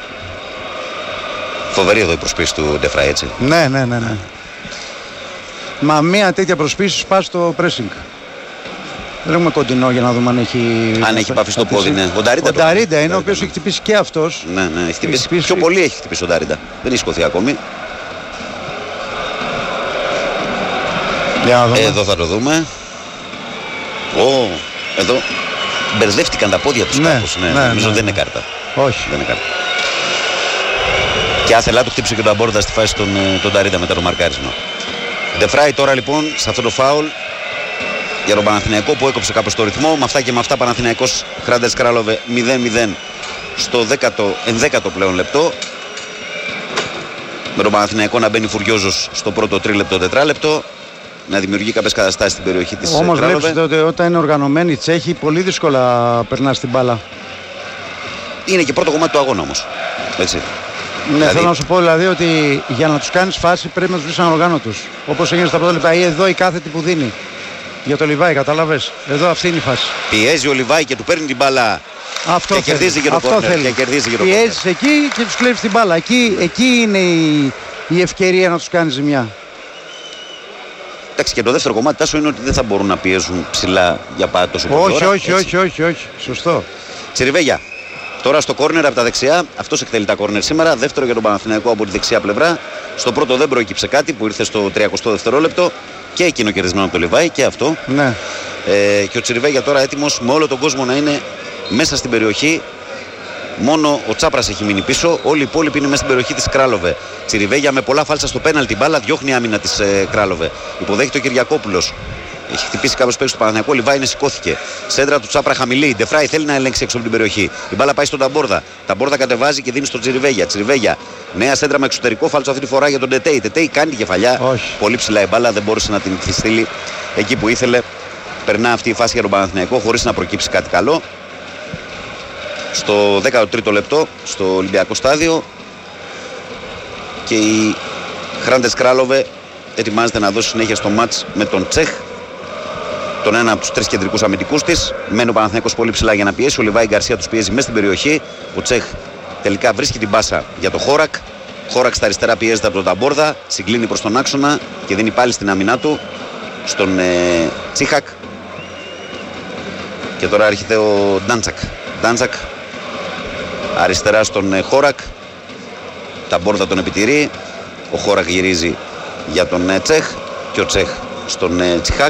Φοβερή εδώ η προσπίση του Ντεφράι, έτσι. Ναι, ναι, ναι, ναι. Μα μία τέτοια προσπίση σπάσει το pressing. Δεν έχουμε κοντινό για να δούμε αν έχει. Αν έχει παθεί στο πόδι, ναι. Ο Νταρίντα, ο Νταρίντα είναι ο οποίος έχει χτυπήσει και αυτός. Ναι, ναι, έχει χτυπήσει. χτυπήσει. Πιο πολύ έχει χτυπήσει ο Νταρίντα. Δεν έχει σκοθεί ακόμη. Εδώ θα το δούμε. Ω, εδώ μπερδεύτηκαν τα πόδια τους, ναι, κάπως. Ναι, ναι, νομίζω ναι, δεν είναι κάρτα. Όχι. Δεν είναι κάρτα. Και άθελά του χτύπησε και τον Ταμπόρδα στη φάση τον, τον Νταρίντα μετά το μαρκάρισμα. Ντεφράι τώρα λοιπόν σε αυτό το φάουλ για τον Παναθηναϊκό που έκοψε κάπως το ρυθμό. Με αυτά και με αυτά Παναθηναϊκός Χράντες Κράλοβε μηδέν μηδέν στο ενδέκατο πλέον λεπτό. Με τον Παναθηναϊκό να μπαίνει φουριόζος στο πρώτο τρίλεπτο τετράλεπτο. Να δημιουργεί κάποιες καταστάσεις στην περιοχή της Κράλοβε. Όμως βλέπετε ότι όταν είναι οργανωμένοι οι Τσέχοι πολύ δύσκολα περνά στην μπάλα. Είναι και πρώτο κομμάτι του αγώνα όμως. Έτσι. Ναι, δηλαδή... θέλω να σου πω δηλαδή ότι για να τους κάνεις φάση πρέπει να τους βρεις ανοργάνωτους. Όπως έγινε στα πρώτα λεπτά ή εδώ η κάθετη που δίνει. Για το Λιβάη, κατάλαβες. Εδώ αυτή είναι η φάση. Πιέζει ο Λιβάη και του παίρνει την μπάλα. Αυτό και θέλει. Κερδίζει και το κόρνερ. Και κερδίζει και το κόρνερ. Πιέζεις εκεί και τους κλέβεις την μπάλα. Εκεί, εκεί είναι η, η ευκαιρία να τους κάνεις ζημιά. Εντάξει, και το δεύτερο κομμάτι τάσο είναι ότι δεν θα μπορούν να πιέζουν ψηλά για πάρα τόσο πολύ. Όχι, όχι, όχι, όχι, όχι. Σωστό. Τσιριβέγια. Τώρα στο κόρνερ από τα δεξιά. Αυτός εκτελεί τα κόρνερ σήμερα. Δεύτερο για τον Παναθηναϊκό από τη δεξιά πλευρά. Στο πρώτο δεν προέκυψε κάτι που ήρθε στο τριακοστό δευτερόλεπτο. Και εκείνο κερδισμένο από το Λιβάη και αυτό. Ναι. Ε, και ο Τσιριβέγια τώρα έτοιμος με όλο τον κόσμο να είναι μέσα στην περιοχή. Μόνο ο Τσάπρας έχει μείνει πίσω. Όλοι οι υπόλοιποι είναι μέσα στην περιοχή της Κράλοβε. Τσιριβέγια με πολλά φάλτσα στο πέναλτι. Μπάλα διώχνει άμυνα της ε, Κράλοβε. Υποδέχεται ο Κυριακόπουλος. Έχει χτυπήσει κάποιος παίκτης του Παναθηναϊκού. Λιβάη είναι σηκώθηκε. Σέντρα του Τσάπρα χαμηλή. Ντεφράι θέλει να ελέγξει έξω από την περιοχή. Η μπάλα πάει στον Ταμπόρδα. Ταμπόρδα κατεβάζει και δίνει στον Τσιριβέγια. Τσιριβέγια. Νέα σέντρα με εξωτερικό φάλτσο αυτή τη φορά για τον Τετέι. Τετέι κάνει την κεφαλιά. Όχι. Πολύ ψηλά η μπάλα. Δεν μπόρεσε να την στείλει εκεί που ήθελε. Περνά αυτή η φάση για τον Παναθηναϊκό χωρίς να προκύψει κάτι καλό. Στο δέκατο τρίτο λεπτό στο Ολυμπιακό στάδιο και η Χράντες Κράλοβε ετοιμάζεται να δώσει συνέχεια στο μάτς με τον Τσέχ, τον ένα από τους τρεις κεντρικούς αμυντικούς της. Μένει ο Παναθηναϊκός πολύ ψηλά για να πιέσει. Ο Λιβάη Γκαρσία τους πιέζει μέσα στην περιοχή. Ο Τσέχ τελικά βρίσκει την πάσα για το Χόρακ. Χόρακ στα αριστερά πιέζεται από τον Ταμπόρδα, συγκλίνει προς τον άξονα και δίνει πάλι στην άμυνά του στον ε, Τσίχακ. Και τώρα έρχεται ο Ντάντσακ. Ντάντσακ αριστερά στον ε, Χόρακ. Τα Μπόρδα τον επιτηρεί. Ο Χόρακ γυρίζει για τον ε, Τσέχ και ο Τσέχ στον ε, Τσιχάκ.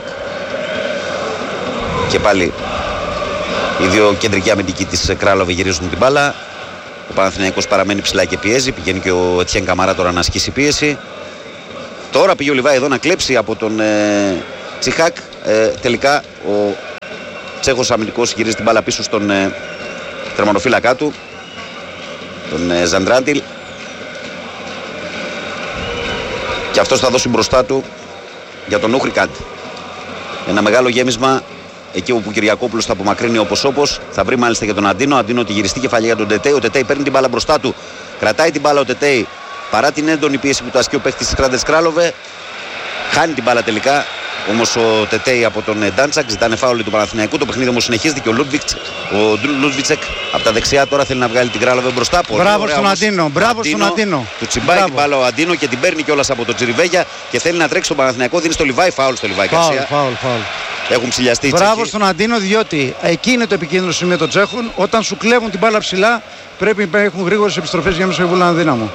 Και πάλι οι δύο κεντρικοί αμυντικοί της Κράλοβε γυρίζουν την μπάλα. Ο Παναθηναϊκός παραμένει ψηλά και πιέζει. Πηγαίνει και ο Ετιέν Καμαρά τώρα να ασκήσει πίεση. Τώρα πήγε ο Λιβάη εδώ να κλέψει από τον ε, Τσιχάκ. Ε, τελικά ο Τσέχος αμυντικός γυρίζει την μπάλα πίσω στον ε, τερματοφύλακά του, τον ε, Ζαντράντιλ. Και αυτός θα δώσει μπροστά του για τον Ούχρικαντ. Ένα μεγάλο γέμισμα εκεί όπου ο Κυριακόπουλος θα απομακρύνει όπως όπως. Θα βρει μάλιστα για τον Αντίνο. Αντίνο τη γυριστή κεφαλιά για τον Τετέι. Ο Τετέι παίρνει την μπάλα μπροστά του. Κρατάει την μπάλα ο Τετέι παρά την έντονη πίεση που του ασκεί ο παίχτης της Κράντες Κράλοβε. Χάνει την μπάλα τελικά. Όμως ο Τετέι από τον Ντάντσακ ζητάνε φάουλ του Παναθηναϊκού. Το παιχνίδι όμως συνεχίζεται και ο Λούντβιτσεκ από τα δεξιά τώρα θέλει να βγάλει την Κράλοβε μπροστά. Μπράβο στον Αντίνο. Μπράβο στον Αντίνο. Του τσιμπάει την μπάλα ο Αντίνο και την παίρνει κιόλας από τον Τσιριβέγια και θέλει να τρέξει στον Παναθηναϊκό. Δίνει στο Λιβάη φάουλ στο Λιβάη Γκαρσία. Έχουν ψηλιαστεί οι Τσέχοι. Μπράβο στον Αντίνο, διότι εκεί είναι το επικίνδυνο σημείο των Τσέχων. Όταν σου κλέβουν την μπάλα ψηλά, πρέπει να έχουν γρήγορες επιστροφές για να σε βουλάνε δύναμο.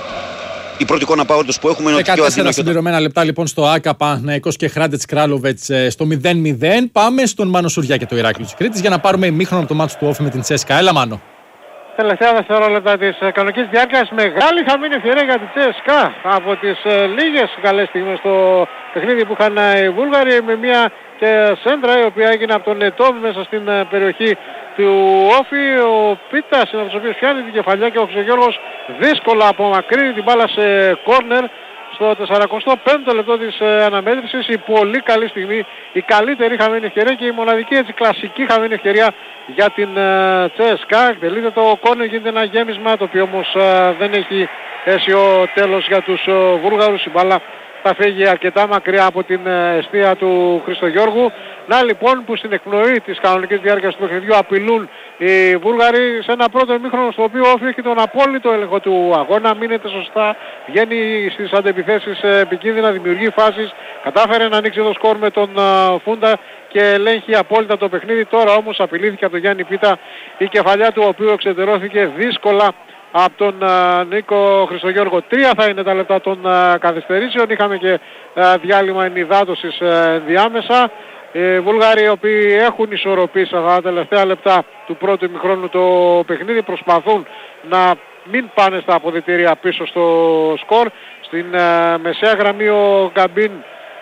Η πρώτη εικόνα πάοντος που έχουμε είναι ότι και ο Αντίνο. Συμπληρωμένα λεπτά λοιπόν στο ΆΚΑ Παναθηναϊκός και Χράντετς Κράλοβετς στο μηδέν μηδέν. Πάμε στον Μάνο Σουριά και το Ηράκλειο της Κρήτης για να πάρουμε ημίχρονο από το μάτσο του Όφη με την Τσέσκα. Έλα Μάνο. Τελευταία δευτερόλεπτα της κανονικής διάρκειας, μεγάλη χαμένη ευκαιρία για την Τσέσκα από τις ε, λίγες καλές στιγμές στο παιχνίδι που είχαν οι Βούλγαροι, με μια και σέντρα η οποία έγινε από τον Ετόβ μέσα στην ε, περιοχή του Όφη. Ο Πίτας είναι από τους οποίους πιάνει την κεφαλιά και ο Ξεγιώργος δύσκολα απομακρύνει την μπάλα σε κόρνερ στο σαράντα πέμπτο λεπτό της ε, αναμέτρησης. Η πολύ καλή στιγμή, η καλύτερη χαμένη ευκαιρία και η μοναδική έτσι κλασική χαμένη ευκαιρία για την ε, Τσέσκα. Εκτελείται το κόρνερ, γίνεται ένα γέμισμα το οποίο όμως ε, δεν έχει αίσιο τέλος για τους ε, Βούλγαρους. Η μπάλα θα φύγει αρκετά μακριά από την ε, εστία του Χριστογιώργου. Να λοιπόν που στην εκπνοή της κανονικής διάρκειας του παιχνιδιού απειλούν οι Βούλγαροι σε ένα πρώτο ημίχρονο στο οποίο Όφη έχει τον απόλυτο έλεγχο του αγώνα, μείνεται σωστά, βγαίνει στις αντεπιθέσεις επικίνδυνα, δημιουργεί φάσεις, κατάφερε να ανοίξει το σκορ με τον Φούντα και ελέγχει απόλυτα το παιχνίδι. Τώρα όμως απειλήθηκε από τον Γιάννη Πίτα η κεφαλιά του, ο οποίος εξεδερώθηκε δύσκολα από τον uh, Νίκο Χριστογιώργο. Τρία θα είναι τα λεπτά των uh, καθυστερήσεων. Είχαμε και uh, διάλειμμα ενυδάτωσης uh, ενδιάμεσα. Οι Βούλγαροι οι οποίοι έχουν ισορροπήσει αυτά τα τελευταία λεπτά του πρώτου ημιχρόνου το παιχνίδι προσπαθούν να μην πάνε στα αποδυτήρια πίσω στο σκορ. Στην uh, μεσαία γραμμή ο Γκαμπίν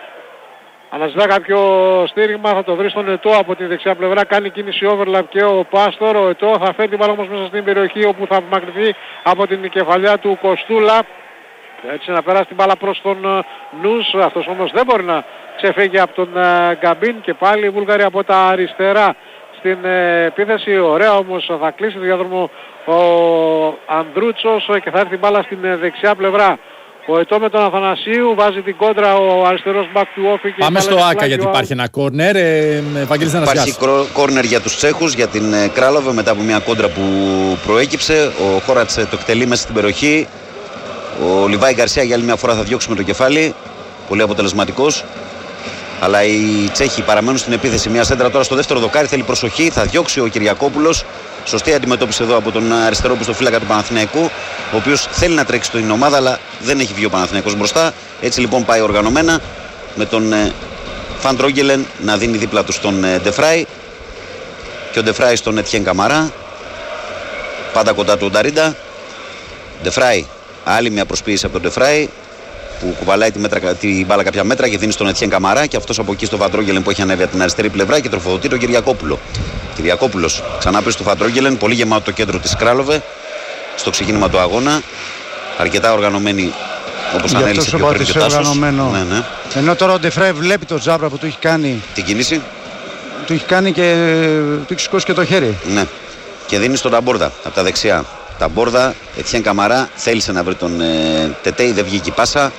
αναζητά κάποιο στήριγμα, θα το βρει στον Ετώ από τη δεξιά πλευρά, κάνει κίνηση overlap και ο Πάστορ. Ο Ετώ θα φέρει την μπάλα όμως μέσα στην περιοχή όπου θα απομακρυνθεί από την κεφαλιά του Κοστούλα. Έτσι να περάσει την μπάλα προς τον Νους, αυτός όμως δεν μπορεί να ξεφύγει από τον Γκαμπίν και πάλι οι Βούλγαροι από τα αριστερά στην επίθεση. Ωραία όμως θα κλείσει το διάδρομο ο Ανδρούτσος και θα έρθει την μπάλα στην δεξιά πλευρά. Ο Ετώ με τον Αθανασίου βάζει την κόντρα ο αριστερός μπακ του Όφη. Πάμε στο ΆΚΑ γιατί υπάρχει ένα κόρνερ. Ε, υπάρχει κόρνερ για τους Τσέχους, για την ε, Κράλοβε μετά από μια κόντρα που προέκυψε. Ο Χόρατς το εκτελεί μέσα στην περιοχή. Ο Λιβάη Γκαρσία για άλλη μια φορά θα διώξει με το κεφάλι. Πολύ αποτελεσματικός. Αλλά οι Τσέχοι παραμένουν στην επίθεση. Μια σέντρα τώρα στο δεύτερο δοκάρι, θέλει προσοχή. Θα διώξει ο Κυριακόπουλος. Σωστή αντιμετώπιση εδώ από τον αριστερό πιστοφύλακα του Παναθηναϊκού, ο οποίος θέλει να τρέξει στην ομάδα, αλλά δεν έχει βγει ο Παναθηναϊκός μπροστά. Έτσι λοιπόν πάει οργανωμένα με τον ε, Φαν Τρόγκελεν να δίνει δίπλα του στον ε, Ντεφράι και ο Ντεφράι στον Ετιέν Καμαρά. Πάντα κοντά του ο Νταρίντα. Ντεφράι, άλλη μια προσποίηση από τον Ντεφράι που κουβαλάει τη, μέτρα, τη μπάλα κάποια μέτρα και δίνει στον Ετιέν Καμαρά και αυτός από εκεί στο Φαντρόγγελεν που έχει ανέβει από την αριστερή πλευρά και τροφοδοτεί τον Κυριακόπουλο. Κυριακόπουλος ξανά πήρε στο Φαντρόγγελεν, πολύ γεμάτο το κέντρο της Κράλοβε στο ξεκίνημα του αγώνα. Αρκετά οργανωμένη όπως ανέλησε πιο πριν και ο Τάσος. Ναι, ναι. Ενώ τώρα ο Ντεφράι βλέπει το τζάμπρα που του έχει κάνει. Την κίνηση. Του έχει κάνει και του έχει σηκώσει και το χέρι. Ναι. Και δίνει στον Ταμπόρδα από τα δεξιά. Ταμπόρδα, Ετιέν Καμαρά θέλησε να βρει τον ε, Τετέι, δεν βγήκε η πάσα.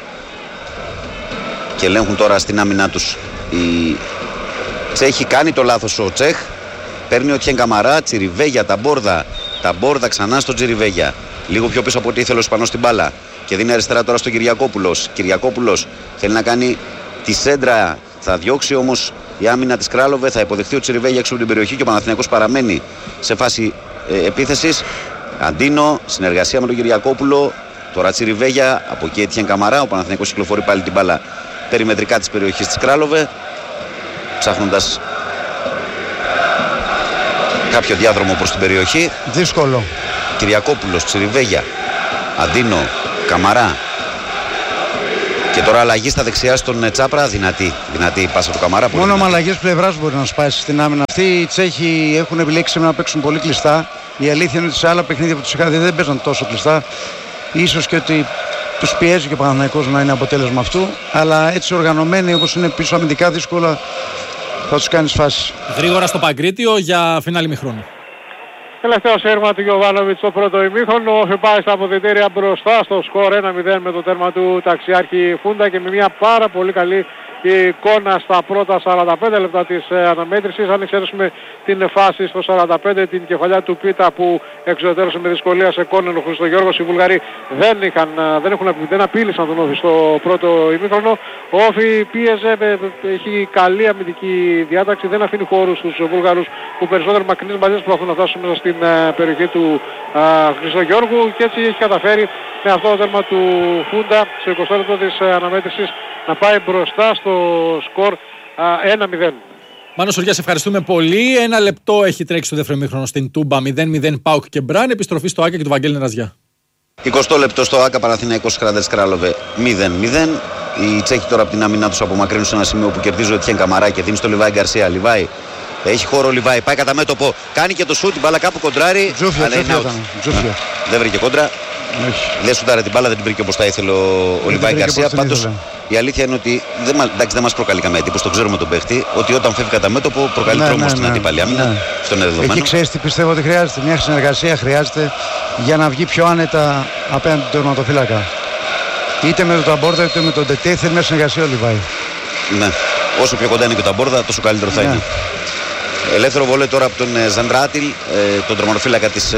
Και ελέγχουν τώρα στην άμυνά τους οι Τσέχοι. Κάνει το λάθος ο Τσέχ. Παίρνει ο Ετιέν Καμαρά, Τσιριβέγια, Ταμπόρδα. Ταμπόρδα ξανά στον Τσιριβέγια. Λίγο πιο πίσω από ό,τι ήθελε ο Ισπανός στην μπάλα. Και δίνει αριστερά τώρα στον Κυριακόπουλος. Κυριακόπουλος θέλει να κάνει τη σέντρα. Θα διώξει όμως η άμυνα της Κράλοβε. Θα υποδεχθεί ο Τσιριβέγια έξω από την περιοχή και ο Παναθηναϊκός παραμένει σε φάση ε, επίθεσης. Αντίνο, συνεργασία με τον Κυριακόπουλο. Τώρα Τσιριβέγια, από εκεί Έτιεν Καμαρά. Ο Παναθηναϊκός κυκλοφορεί πάλι την μπάλα περιμετρικά της περιοχής της Κράλοβε, ψάχνοντας κάποιο διάδρομο προς την περιοχή. Δύσκολο. Κυριακόπουλος, Τσιριβέγια, Αντίνο, Καμαρά. Και τώρα αλλαγή στα δεξιά στον Τσάπρα. Δυνατή, δυνατή η πάσα του Καμαρά. Μόνο με αλλαγές πλευράς μπορεί να σπάσει στην άμυνα. Αυτοί οι Τσέχοι έχουν επιλέξει να παίξουν πολύ κλειστά. Η αλήθεια είναι ότι σε άλλα παιχνίδια που τους είχα δει δεν παίζαν τόσο κλειστά. Ίσως και ότι τους πιέζει και ο Παναθηναϊκός να είναι αποτέλεσμα αυτού. Αλλά έτσι οργανωμένοι όπως είναι πίσω αμυντικά, δύσκολα θα τους κάνεις φάση. Γρήγορα στο Παγκρίτιο για φινάλι ημιχρόνου. Τελευταίο σέρμα του Γιωβάνοβιτς στο πρώτο ημίχρονο. Ο πάει στα αποδυτήρια μπροστά στο σκορ ένα μηδέν με το τέρμα του ταξιάρχη Φούντα και με μια πάρα πολύ καλή εικόνα στα πρώτα σαράντα πέντε λεπτά της ε, αναμέτρησης. Αν εξαιρέσουμε την φάση στο σαράντα πέντε, την κεφαλιά του Πίτα που εξωτερώσε με δυσκολία σε κόνεν ο Χριστογιώργος, οι Βουλγαροί δεν, είχαν, δεν, έχουν, δεν απείλησαν τον Όφη στο πρώτο ημίχρονο. Ο Όφη πίεζε, έχει καλή αμυντική διάταξη, δεν αφήνει χώρους στους Βουλγαρούς που περισσότερο μακρινές μπαλιές προσπαθούν να φτάσουν μέσα στην ε, περιοχή του ε, Χριστογιώργου και έτσι έχει καταφέρει με αυτό το τέρμα του Φούντα στο εικοστό λεπτό της ε, αναμέτρησης να πάει μπροστά στο σκορ ένα μηδέν. Μάνο Σοριά, σε ευχαριστούμε πολύ. Ένα λεπτό έχει τρέξει το δεύτερο ημίχρονο στην Τούμπα. μηδέν μηδέν ΠΑΟΚ και Μπραν. Επιστροφή στο Άκα και του Βαγγέλη Νεραζιά. εικοστό λεπτό στο Άκα, Παναθηναϊκός Κράντες Κράλοβε μηδέν μηδέν. Οι Τσέχοι τώρα από την άμυνά τους απομακρύνουν σε ένα σημείο που κερδίζει ο Έτιεν Καμαρά και δίνει στο Λιβάη Γκαρσία. Λιβάη έχει χώρο, Λιβάη πάει κατά μέτωπο, κάνει και το σούτ, την μπάλα κάπου κοντράρει. Τζούφια, Τζούφια. Δεν βρήκε κόντρα. Δεν σουτάρε την μπάλα, δεν την βρήκε όπως θα ήθελε ο, ο Λιβάη Γκαρσία. Πάντως η αλήθεια είναι ότι δεν, εντάξει, δεν μας προκαλεί καμία εντύπωση, το ξέρουμε τον παίχτη, ότι όταν φεύγει κατά μέτωπο προκαλεί ναι, τρόμο ναι, στην ναι, αντίπαλη άμυνα. Ναι. Αυτό είναι δεδομένο. Εκεί ξέρεις τι πιστεύω ότι χρειάζεται. Μια συνεργασία χρειάζεται για να βγει πιο άνετα απέναντι του τερματοφύλακα. Είτε με τον Ταμπόρδα είτε με τον Τετέ, θέλει μια συνεργασία ο Λιβάη. Ναι. Όσο πιο κοντά είναι και ο Ταμπόρδα, τόσο καλύτερο θα ναι. είναι. Ελεύθερο βολέ τώρα από τον Ζαντράτιλ, τον τερματοφύλακα της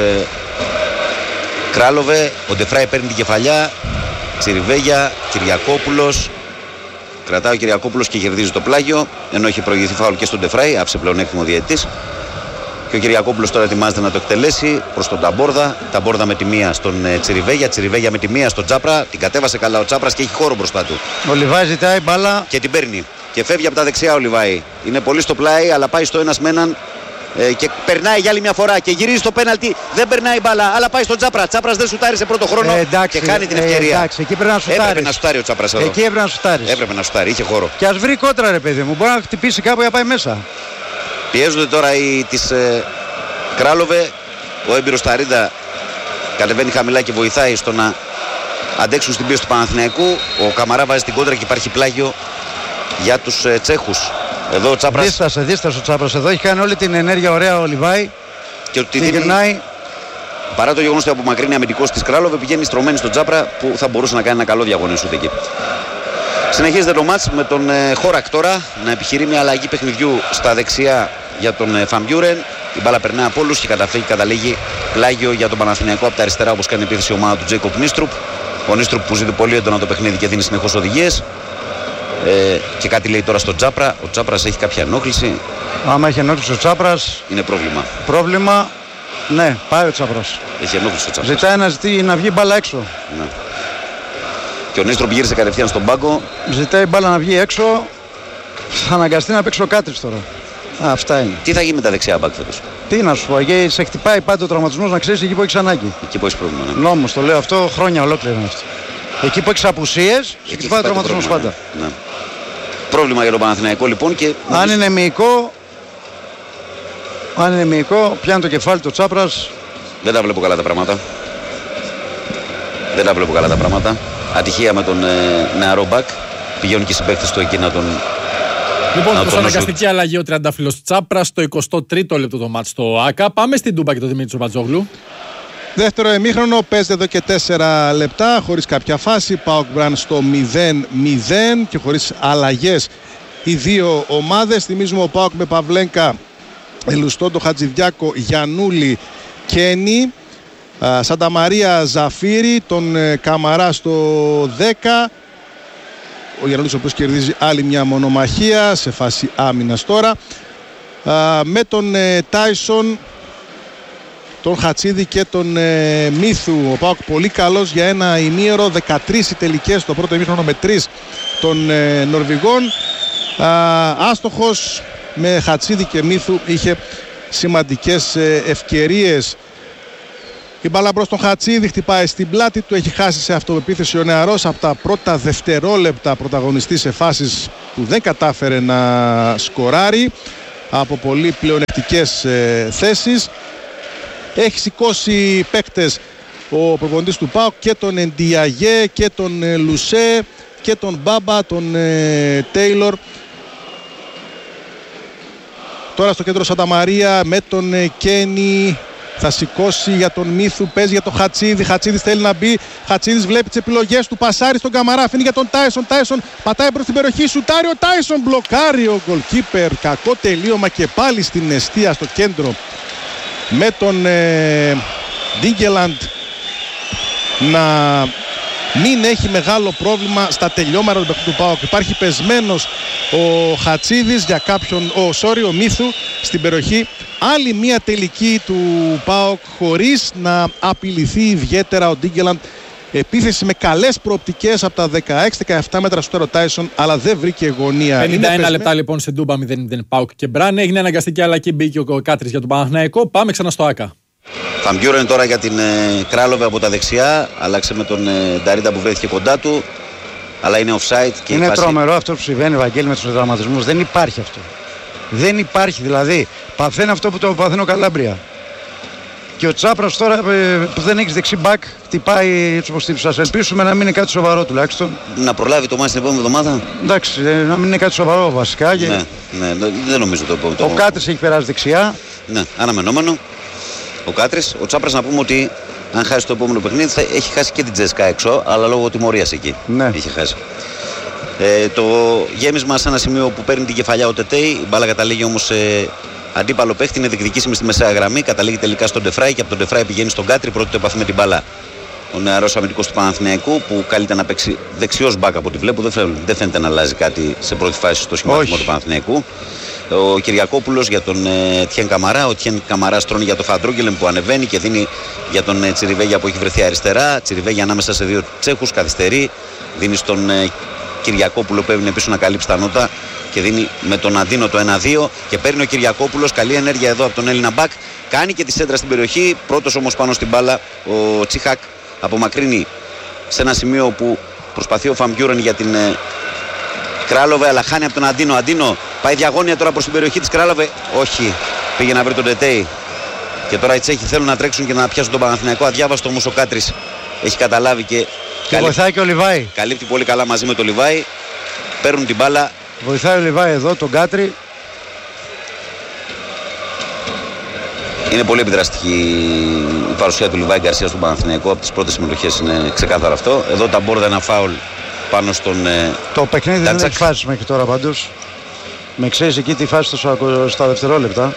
Κράλοβε. Ο Ντεφράι παίρνει την κεφαλιά. Τσιριβέγια, Κυριακόπουλος. Κρατάει ο Κυριακόπουλος και κερδίζει το πλάγιο. Ενώ είχε προηγηθεί φάουλ και στον Ντεφράι, άψε πλεονέκτημα ο διαιτητής. Και ο Κυριακόπουλος τώρα ετοιμάζεται να το εκτελέσει προς τον Ταμπόρδα. Ταμπόρδα με τη μία στον Τσιριβέγια. Τσιριβέγια με τη μία στον Τσάπρα. Την κατέβασε καλά ο Τσάπρας και έχει χώρο μπροστά του. Ο Λιβάη ζητάει μπάλα και την παίρνει. Και φεύγει από τα δεξιά ο Λιβάη. Είναι πολύ στο πλάι, αλλά πάει στο ένας με έναν. Ε, και περνάει για άλλη μια φορά και γυρίζει στο πέναλτι. Δεν περνάει μπάλα, αλλά πάει στον Τσάπρα. Τσάπρας δεν σουτάρει σε πρώτο χρόνο ε, εντάξει, και χάνει την ευκαιρία. Ε, εντάξει, εκεί πρέπει να σουτάρει. Έπρεπε να σουτάρει ο Τσάπρας εδώ. Εκεί έπρεπε να σουτάρει. Έπρεπε να σουτάρει, είχε χώρο. Και ας βρει κόντρα, ρε παιδί μου. Μπορεί να χτυπήσει κάπου για να πάει μέσα. Πιέζονται τώρα οι της ε, Κράλοβε. Ο έμπειρος Ταρίντα κατεβαίνει χαμηλά και βοηθάει στο να αντέξουν στην πίεση του Παναθηναϊκού. Ο Καμαρά βάζει την κόντρα και υπάρχει πλάγιο για τους ε, Τσέχους. Εδώ ο Τσάπρας. Δίστασε, δίστασε ο Τσάπρας εδώ. Έχει κάνει όλη την ενέργεια ωραία ο Λιβάη. Και ότι δίνει... γυρνάει. Παρά το γεγονός ότι απομακρύνει αμυντικός της Κράλοβε, πηγαίνει στρωμένη στον Τσάπρα που θα μπορούσε να κάνει ένα καλό διαγωνισμό ούτε εκεί. Συνεχίζεται το μάτς με τον ε, Χόρακ τώρα να επιχειρεί μια αλλαγή παιχνιδιού στα δεξιά για τον ε, Φαμπιούρεν. Η μπάλα περνάει από όλους και καταφύγει, καταλήγει πλάγιο για τον Παναθηναϊκό από τα αριστερά όπως κάνει επίθεση η ομάδα του Τζέικοπ Νίστρουπ. Ο Νίστρουπ που ζητεί πολύ έντονα το παιχνίδι και δίνει συνεχώς οδηγίες. Ε, και κάτι λέει τώρα στον Τσάπρα. Ο Τσάπρας έχει κάποια ενόχληση. Άμα έχει ενόχληση ο Τσάπρας είναι πρόβλημα. Πρόβλημα, ναι, πάει ο Τσάπρας. Έχει ενόχληση ο Τσάπρας. Ζητάει να, ζητεί, να βγει μπάλα έξω. Ναι. Και ο Νίστροπ γύρισε κατευθείαν στον πάγκο. Ζητάει μπάλα να βγει έξω. Θα αναγκαστεί να παίξει ο Κάτρης τώρα. Α, αυτά είναι. Τι θα γίνει με τα δεξιά μπακ φέτος? Τι να σου πω, γιατί σε χτυπάει πάντα ο τραυματισμός, να ξέρεις εκεί που έχεις ανάγκη. Εκεί που έχεις πρόβλημα. Ναι. Νόμος, το λέω αυτό χρόνια ολόκληρα είναι αυτό. Εκεί που έχεις απουσίες, σε χτυπάει ο τραυματισμός πάντα. Ναι. Ναι. Πρόβλημα για τον Παναθηναϊκό λοιπόν και... Αν είναι μυϊκό, αν είναι μυϊκό, πιάνει το κεφάλι του Τσάπρας. Δεν τα βλέπω καλά τα πράγματα. Δεν τα βλέπω καλά τα πράγματα. Ατυχία με τον ε, νεαρό μπακ. Πηγαίνουν και οι συμπαίκτες του εκεί να τον... Λοιπόν, προς αναγκαστική αλλαγή ο τριαντάφυλλος Τσάπρας στο εικοστό τρίτο λεπτό το μάτς στο ΆΚΑ. Πάμε στην Τούμπα και τον Δημήτρη Τσοπατζόγλου. Δεύτερο ημίχρονο, παίζεται εδώ και τέσσερα λεπτά χωρίς κάποια φάση. ΠΑΟΚ Μπραν στο μηδέν μηδέν και χωρίς αλλαγές οι δύο ομάδες. Θυμίζουμε ο ΠΑΟΚ με Παυλένκα, Ελουστόντο, Χατζηδιάκο, Γιαννούλη, Κένι, Σανταμαρία, Ζαφύρη, τον ε, Καμαρά στο δέκα. Ο Γιαννούλης ο οποίος κερδίζει άλλη μια μονομαχία σε φάση άμυνας τώρα. Α, με τον ε, Τάισον, τον Χατσίδη και τον ε, Μίθου. Ο ΠΑΟΚ πολύ καλός για ένα ημίωρο, δεκατρείς οι τελικές το πρώτο ημίχρονο με τρεις των ε, Νορβηγών. Α, άστοχος με Χατσίδη και Μίθου, είχε σημαντικές ε, ευκαιρίες. Η μπάλα μπρος τον Χατσίδη, χτυπάει στην πλάτη του, έχει χάσει σε αυτοεπίθεση ο νεαρός. Από τα πρώτα δευτερόλεπτα πρωταγωνιστή σε φάσεις που δεν κατάφερε να σκοράρει από πολύ πλεονεκτικές ε, θέσεις. Έχει σηκώσει παίκτες ο προπονητής του ΠΑΟΚ, και τον Εντιαγέ και τον ε, Λουσέ και τον Μπάμπα, τον ε, Τέιλορ. Τώρα στο κέντρο Σανταμαρία με τον ε, Κένι. Θα σηκώσει για τον Μίθου, παίζει για τον Χατσίδη. Χατσίδης θέλει να μπει. Χατσίδης βλέπει τις επιλογές του. Πασάρει στον Καμαρά. Αφήνει για τον Τάισον. Τάισον πατάει προς την περιοχή. Σουτάρει ο Τάισον. Μπλοκάρει ο γκολκίπερ. Κακό τελείωμα και πάλι στην εστία στο κέντρο. Με τον ε, Ντίγκελαντ να μην έχει μεγάλο πρόβλημα στα τελειώματα του παιχνιδιού του ΠΑΟΚ. Υπάρχει πεσμένος ο Χατσίδης για κάποιον, ο, sorry, ο Μίθου στην περιοχή. Άλλη μια τελική του ΠΑΟΚ χωρίς να απειληθεί ιδιαίτερα ο Ντίγκελαντ. Επίθεση με καλές προοπτικές από τα δεκαέξι δεκαεπτά μέτρα στο τέρο Τάισον, αλλά δεν βρήκε γωνία. πενήντα ένα λεπτά λοιπόν σε Ντούμπα μηδέν μηδέν ΠΑΟΚ και Μπραν. Έγινε αναγκαστική αλλαγή, μπήκε ο Κάτρης για τον Παναθηναϊκό. Πάμε ξανά στο ΆΚΑ. Φαμπιούρεν τώρα για την ε, Κράλοβε από τα δεξιά. Άλλαξε με τον ε, Νταρίντα που βρέθηκε κοντά του. Αλλά είναι offside. Και είναι φάση... τρομερό αυτό που συμβαίνει, Βαγγέλη, με τους δραματισμούς. Δεν υπάρχει αυτό. Δεν υπάρχει δηλαδή. Παθαίνει αυτό που το παθαίνει ο Καλάμπρια. Και ο Τσάπρας τώρα που δεν έχει δεξί μπακ χτυπάει έτσι όπως τύψει. Ας ελπίσουμε να μην είναι κάτι σοβαρό τουλάχιστον. Να προλάβει το μάτι την επόμενη εβδομάδα. Εντάξει, να μην είναι κάτι σοβαρό βασικά. Και... Ναι, ναι, δεν νομίζω το επόμενο. Ο Κάτρης έχει περάσει δεξιά. Ναι, αναμενόμενο. Ο Κάτρης. Ο Τσάπρας να πούμε ότι αν χάσει το επόμενο παιχνίδι θα έχει χάσει και την Τζέσκα έξω, αλλά λόγω τιμωρίας εκεί. Ναι. Είχε χάσει. Ε, το γέμισμα σε ένα σημείο που παίρνει την κεφαλιά ο Τετέι. Η μπάλα καταλήγει όμως σε αντίπαλο παίχτη, είναι διεκδικήσιμη στη μεσαία γραμμή. Καταλήγει τελικά στον Ντεφράι και από τον Ντεφράι πηγαίνει στον Κάτρη. Πρώτη το επαφή με την μπάλα ο νεαρός αμυντικός του Παναθηναϊκού που καλείται να παίξει δεξιός μπακ από ό,τι βλέπω. Δεν φαίνεται, δεν φαίνεται να αλλάζει κάτι σε πρώτη φάση στο σχηματισμό του Παναθηναϊκού. Ο Κυριακόπουλος για τον ε, Τιέν Καμαρά. Ο Τιέν Καμαρά στρώνει για τον Φαντρούγκελεν που ανεβαίνει και δίνει για τον ε, Τσιριβέγια που έχει βρεθεί αριστερά. Τσιριβέγια ανάμεσα σε δύο Τσέχους, καθυστερεί. Δίνει στον ε, Κυριακόπουλο που έβγαινε πίσω να καλύψει τα νότα και δίνει με τον Αντίνο το ένα δύο και παίρνει ο Κυριακόπουλος. Καλή ενέργεια εδώ από τον Έλληνα μπακ. Κάνει και τη σέντρα στην περιοχή. Πρώτος όμως πάνω στην μπάλα ο Τσίχακ απομακρύνει σε ένα σημείο που προσπαθεί ο Φαμπιούρεν για την ε, Κράλοβε, αλλά χάνει από τον Αντίνο. Αντίνο πάει διαγώνια τώρα προς την περιοχή της Κράλοβε. Όχι, πήγε να βρει τον Τετέι. Και τώρα οι Τσέχοι θέλουν να τρέξουν και να πιάσουν τον Παναθηναϊκό. Αδιάβαστο όμως ο Κάτρης έχει καταλάβει και, Και καλύπτει, βοηθάει και ο Λιβάη. καλύπτει πολύ καλά μαζί με τον Λιβάη. Παίρνουν την μπάλα. Βοηθάει ο Λιβάη εδώ, τον Κάτρη. Είναι πολύ επιδραστική η παρουσία του Λιβάη Γκαρσία στον Παναθηναϊκό. Από τις πρώτες συμμετοχές είναι ξεκάθαρο αυτό. Εδώ τα Μπόρδα ένα φάουλ πάνω στον. Το παιχνίδι Τάτσακ. δεν έχει φάσει μέχρι τώρα πάντως. Με ξέρεις εκεί τη φάση στο, στα δευτερόλεπτα.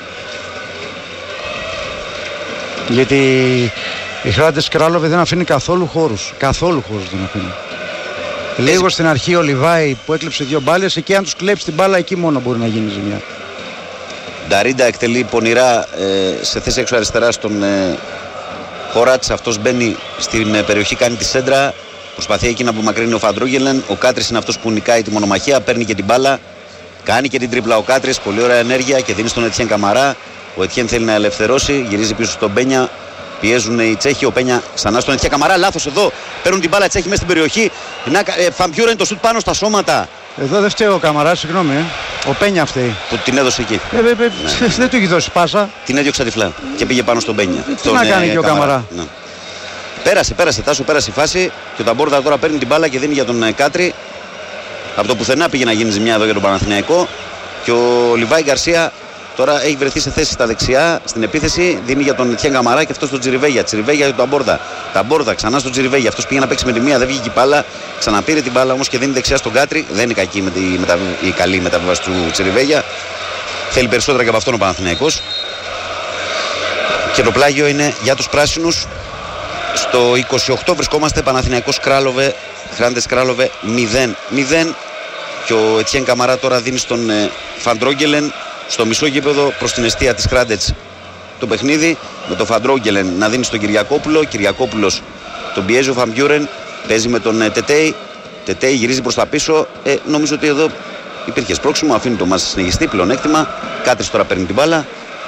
Γιατί η Χράντες Κράλοβε δεν αφήνει καθόλου χώρους. Καθόλου χώρους δεν αφήνει. Λίγο στην αρχή ο Λιβάη που έκλεψε δύο μπάλες, εκεί αν τους κλέψει την μπάλα, εκεί μόνο μπορεί να γίνει ζημιά. Νταρίντα εκτελεί πονηρά ε, σε θέση έξω αριστερά στον ε, Χοράτς. Αυτός μπαίνει στην ε, περιοχή, κάνει τη σέντρα. Προσπαθεί εκεί να απομακρύνει ο Φαντρούγελεν. Ο Κάτρης είναι αυτός που νικάει τη μονομαχία, παίρνει και την μπάλα. Κάνει και την τρίπλα ο Κάτρης. Πολύ ωραία ενέργεια και δίνει στον Ετιέν Καμαρά. Ο Ετιέν θέλει να ελευθερώσει, γυρίζει πίσω στον Πένια. Πιέζουν οι Τσέχοι. Ο Πένια ξανά στον Ετιέν Καμαρά. Λάθος εδώ. Παίρνουν την μπάλα οι Τσέχοι μέσα στην περιοχή. Ε, Φαμπιούρεν το σουτ πάνω στα σώματα. Εδώ δεν φταίει ο Καμαράς, συγγνώμη. Ε. Ο Πένια φταίει. Που την έδωσε εκεί. Ε, ε, ε, ναι. Δεν του έχει δώσει πάσα. Την έδιωξε τυφλά και πήγε πάνω στον Πένια. Τι να κάνει ε, και ο Καμαρά. Ναι. Πέρασε, πέρασε, Τάσο, πέρασε η φάση και ο Ταμπόρδα τώρα παίρνει την μπάλα και δίνει για τον Κάτρη. Από το πουθενά πήγε να γίνει ζημιά εδώ για τον Παναθηναϊκό. Και ο Λιβάη Γκαρσία τώρα έχει βρεθεί σε θέση στα δεξιά στην επίθεση. Δίνει για τον Τιέν Καμαρά και αυτό στον Τσιριβέγια. Τσιριβέγια για τον Ταμπόρδα. Ταμπόρδα ξανά στον Τσιριβέγια. Αυτό πήγε να παίξει με τη μία, δεν βγήκε η μπάλα. Ξαναπήρε την μπάλα όμως και δίνει δεξιά στον Κάτρη. Δεν είναι κακή με τη, με τα, η καλή μεταβίβαση του Τσιριβέγια. Θέλει περισσότερα και από αυτόν ο Παναθηναϊκός. Και το πλάγιο είναι για τους πράσινους. Στο είκοσι οκτώ βρισκόμαστε, Παναθηναϊκός Κράλοβε, Χράντες Κράλοβε μηδέν μηδέν και ο Ετιέν Καμαρά τώρα δίνει στον ε, Φαντρόγκελεν στο μισό γήπεδο προς την εστία της Χράντετς το παιχνίδι με τον Φαντρόγκελεν να δίνει στον Κυριακόπουλο. Κυριακόπουλος τον πιέζει ο Φαμπιούρεν, παίζει με τον Τετέι. Τετέι γυρίζει προς τα πίσω. Ε, νομίζω ότι εδώ υπήρχε σπρώξιμο, αφήνει το μάτς συνεχιστεί, πλεονέκτημα. Κάτρις τώρα παίρνει την μπάλα.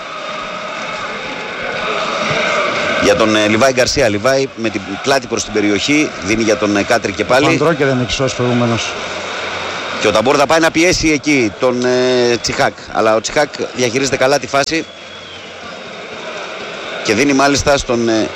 Για τον ε, Λιβάη Γκαρσία. Λιβάη με την πλάτη προς την περιοχή δίνει για τον ε, Κάτρι και πάλι. Ο Φαντρόγκελεν έχει σώσει προηγουμένως. Και ο Ταμπόρδα πάει να πιέσει εκεί τον ε, Τσιχάκ. Αλλά ο Τσιχάκ διαχειρίζεται καλά τη φάση και δίνει μάλιστα στον ε,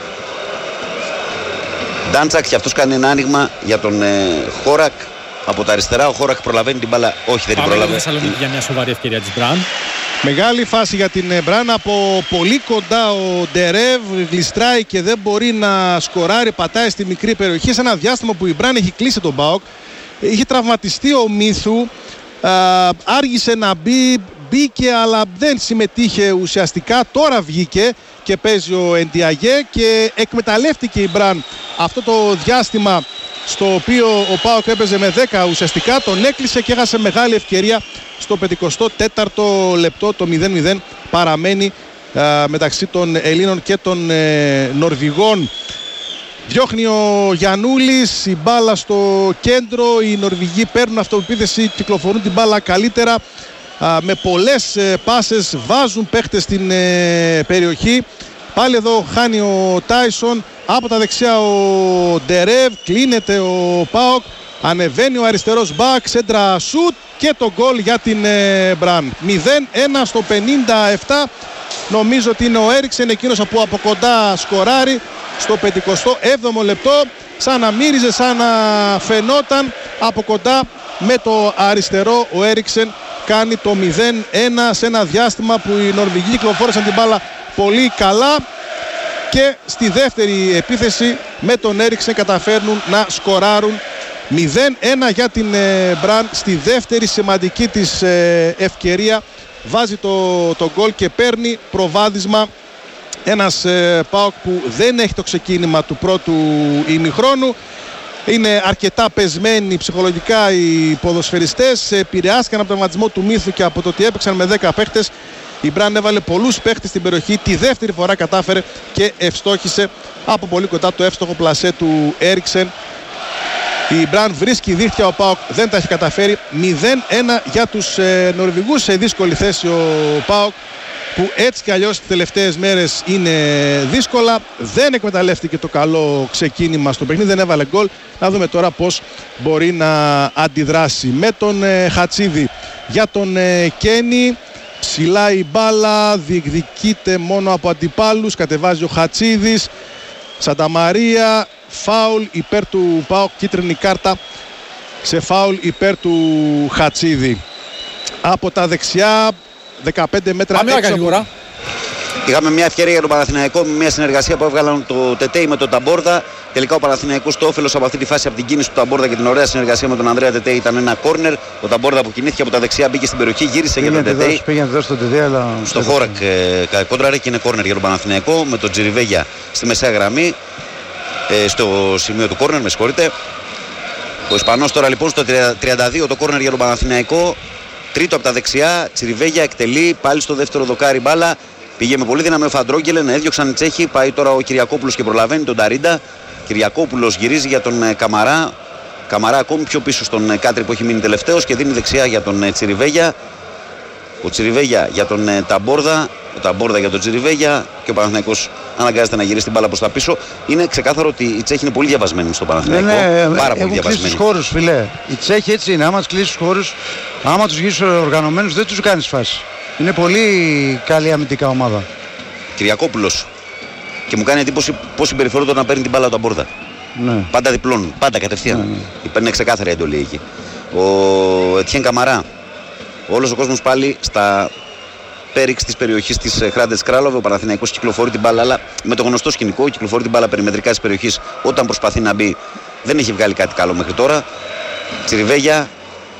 Ντάντσακ, και αυτός κάνει ένα άνοιγμα για τον ε, Χόρακ από τα αριστερά. Ο Χόρακ προλαβαίνει την μπάλα. Όχι, δεν την προλαβαίνει. Θεσσαλονίκη για μια σοβαρή ευκαιρία της Μπραν. Μεγάλη φάση για την Μπραν, από πολύ κοντά ο Ντερέβ γλιστράει και δεν μπορεί να σκοράρει, πατάει στη μικρή περιοχή σε ένα διάστημα που η Μπραν έχει κλείσει τον ΠΑΟΚ. Είχε τραυματιστεί ο Μίθου, α, άργησε να μπει, μπήκε αλλά δεν συμμετείχε ουσιαστικά. Τώρα βγήκε και παίζει ο Εντιαγέ και εκμεταλλεύτηκε η Μπραν αυτό το διάστημα στο οποίο ο ΠΑΟΚ έπαιζε με δέκα ουσιαστικά. Τον έκλεισε και έχασε μεγάλη ευκαιρία στο πενηκοστό τέταρτο λεπτό. Το μηδέν μηδέν παραμένει α, μεταξύ των Ελλήνων και των ε, Νορβηγών. Διώχνει ο Γιαννούλης, η μπάλα στο κέντρο, οι Νορβηγοί παίρνουν αυτοεπίθεση, κυκλοφορούν την μπάλα καλύτερα, α, με πολλές ε, πάσες, βάζουν παίχτες στην ε, περιοχή. Πάλι εδώ χάνει ο Τάισον, από τα δεξιά ο Ντερέβ, κλείνεται ο ΠΑΟΚ, ανεβαίνει ο αριστερός μπακ, σέντρα σουτ και το γκολ για την ε, Μπραν. μηδέν ένα στο πενήντα επτά, νομίζω ότι είναι ο Έριξεν εκείνος που από κοντά σκοράρει στο πενηκοστό έβδομο λεπτό, σαν να μύριζε, σαν να φαινόταν από κοντά με το αριστερό. Ο Έριξεν κάνει το μηδέν ένα σε ένα διάστημα που οι Νορβηγοί κυκλοφόρησαν την μπάλα πολύ καλά και στη δεύτερη επίθεση με τον Έριξεν καταφέρνουν να σκοράρουν. Μηδέν ένα για την Μπραν στη δεύτερη σημαντική της ευκαιρία, βάζει το, το γκολ και παίρνει προβάδισμα ένας ε, ΠΑΟΚ που δεν έχει το ξεκίνημα του πρώτου ημιχρόνου. Είναι αρκετά πεσμένοι ψυχολογικά οι ποδοσφαιριστές, επηρεάστηκαν από τον τραυματισμό του Μίθου και από το ότι έπαιξαν με δέκα παίχτες. Η Μπραν έβαλε πολλούς παίχτες στην περιοχή, τη δεύτερη φορά κατάφερε και ευστόχησε από πολύ κοντά το εύστοχο πλασέ του Έριξεν. Η Μπραν βρίσκει δίχτυα, ο ΠΑΟΚ δεν τα έχει καταφέρει. μηδέν ένα για τους ε, Νορβηγούς, σε δύσκολη θέση ο ΠΑΟΚ, που έτσι κι αλλιώς τις τελευταίες μέρες είναι δύσκολα. Δεν εκμεταλλεύτηκε το καλό ξεκίνημα στο παιχνίδι, δεν έβαλε γκολ. Να δούμε τώρα πώς μπορεί να αντιδράσει. Με τον ε, Χατσίδη για τον ε, Κένι. Ψηλά η μπάλα, διεκδικείται μόνο από αντιπάλους. Κατεβάζει ο Χατσίδης. Σανταμαρία, φάουλ υπέρ του ΠΑΟΚ, κίτρινη κάρτα σε φάουλ υπέρ του Χατσίδη. Από τα δεξιά, δεκαπέντε μέτρα έξω από... Είχαμε μια ευκαιρία για τον Παναθηναϊκό με μια συνεργασία που έβγαλαν το Τετέι με τον Ταμπόρδα. Τελικά ο Παναθηναϊκός το όφελος από αυτή τη φάση, από την κίνηση του Ταμπόρδα και την ωραία συνεργασία με τον Ανδρέα Τετέι, ήταν ένα κόρνερ. Ο Ταμπόρδα που κινήθηκε από τα δεξιά μπήκε στην περιοχή, γύρισε για τον Τετέι. Πήγαινε εδώ στο Τετέι, αλλά. Στο Χόρακ ε, κόντραρε και είναι κόρνερ για τον Παναθηναϊκό με τον Τζιριβέγια στη μεσαία γραμμή. Ε, στο σημείο του κόρνερ, με συγχωρείτε. Ο Ισπανός τώρα λοιπόν στο τριάντα δύο το κόρνερ για τον Παναθηναϊκό. Τρίτο από τα δεξιά, Τσιριβέγια εκτελεί πάλι στο δεύτερο δοκάρι μπάλα. Πήγε με πολύ δύναμη ο Φαντρόγκελεν, έδιωξαν οι Τσέχοι. Πάει τώρα ο Κυριακόπουλος και προλαβαίνει τον Ταρίντα. Κυριακόπουλος γυρίζει για τον Καμαρά. Καμαρά ακόμη πιο πίσω στον Κάτρι που έχει μείνει τελευταίος και δίνει δεξιά για τον Τσιριβέγια. Ο Τσιριβέγια για τον Ταμπόρδα. Ο Ταμπόρδα για τον Τσιριβέγια. Και ο Παναθηναϊκός αναγκάζεται να γυρίσει την μπάλα προς τα πίσω. Είναι ξεκάθαρο ότι οι Τσέχοι είναι πολύ διαβασμένοι στο Παναθηναϊκό. Ναι, ναι, πάρα πολύ έχουν διαβασμένοι. κλείσει τους χώρους, φιλέ. Οι Τσέχοι έτσι είναι. Άμα τους κλείσεις τους χώρους, άμα τους γυρίσει οργανωμένους, δεν τους κάνεις φάση. Είναι πολύ καλή αμυντικά ομάδα. Κυριακόπουλος. Και μου κάνει εντύπωση πώς συμπεριφέρονται να παίρνει την μπάλα του Ταμπόρδα. Ναι. Πάντα διπλώνουν, πάντα κατευθείαν. Ναι, ναι. Παίρνει ξεκάθαρη εντολή εκεί. Ο Ετιέν Καμαρά. Όλος ο κόσμος πάλι στα πέριξ της περιοχής της Χράντετς Κράλοβε. Ο Παναθηναϊκός κυκλοφορεί την μπάλα, αλλά με το γνωστό σκηνικό, κυκλοφορεί την μπάλα περιμετρικά της περιοχής όταν προσπαθεί να μπει. Δεν έχει βγάλει κάτι καλό μέχρι τώρα. Τσιριβέγια.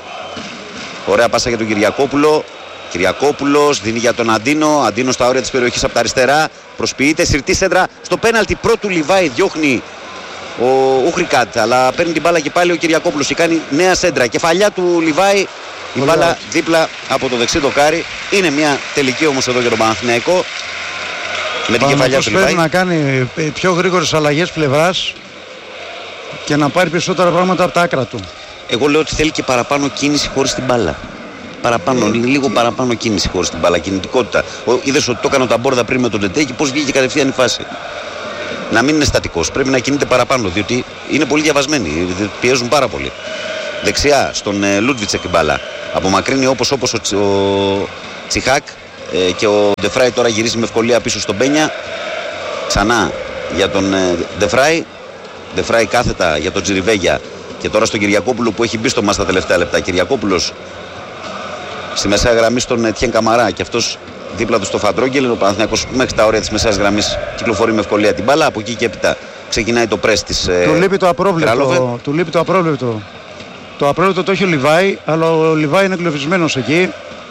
Ωραία πάσα για τον Κυριακόπουλο. Κυριακόπουλος δίνει για τον Αντίνο. Αντίνο στα όρια της περιοχής από τα αριστερά. Προσποιείται, συρτή σέντρα στο πέναλτι πρώτου Λιβάη. Διώχνει ο Ούχρικατ, αλλά παίρνει την μπάλα και πάλι ο Κυριακόπουλος και κάνει νέα σέντρα. Κεφαλιά του Λιβάη. Η μπάλα δίπλα από το δεξί δοκάρι. Είναι μια τελική όμως εδώ για τον Παναθηναϊκό. Με την κεφαλιά του Λιβάη. Πρέπει να κάνει πιο γρήγορες αλλαγές πλευράς και να πάρει περισσότερα πράγματα από τα άκρα του. Εγώ λέω ότι θέλει και παραπάνω κίνηση χωρίς την μπάλα. Παραπάνω, mm. λίγο παραπάνω κίνηση χωρίς την μπάλα, κινητικότητα. Είδες ότι το έκανε ο Ταμπόρδα πριν με τον Τεντέ και πώς βγήκε κατευθείαν η φάση. Να μην είναι στατικός, πρέπει να κινείται παραπάνω, διότι είναι πολύ διαβασμένοι, πιέζουν πάρα πολύ. Δεξιά στον ε, Λούντβιτσεκ η μπάλα. Απομακρύνει όπως όπως ο, ο Τσιχάκ ε, και ο Ντεφράι τώρα γυρίζει με ευκολία πίσω στον Πένια. Ξανά για τον ε, Ντεφράι. Ντεφράι κάθετα για τον Τζιριβέγια. Και τώρα στον Κυριακόπουλο που έχει μπει στο μας τα τελευταία λεπτά. Κυριακόπουλος στη μεσαία γραμμή στον Ετιέν Καμαρά και αυτός δίπλα του στο Φαντρόγγελ. Ο Παναθηναϊκός μέχρι τα όρια της μεσαίας γραμμής κυκλοφορεί με ευκολία την μπάλα. Από εκεί και έπειτα ξεκινάει το πρες της ε, του λείπει το απρόβλεπτο. Του λείπει το απρόβλεπτο. Το απρόβλεπτο το έχει ο Λιβάη, αλλά ο Λιβάη είναι εγκλωβισμένος εκεί.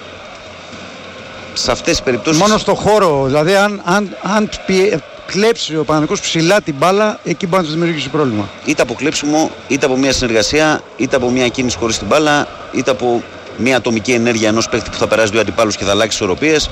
Σε αυτές τις περιπτώσεις. Μόνο στο χώρο. Δηλαδή, αν, αν, αν πιε, κλέψει ο Παναθηναϊκός ψηλά την μπάλα, εκεί μπορεί να του δημιουργήσει πρόβλημα. Είτε από κλέψιμο, είτε από μια συνεργασία, είτε από μια κίνηση χωρίς την μπάλα, είτε από μια ατομική ενέργεια ενός παίκτη που θα περάσει δύο αντιπάλους και θα αλλάξει ισορροπίες.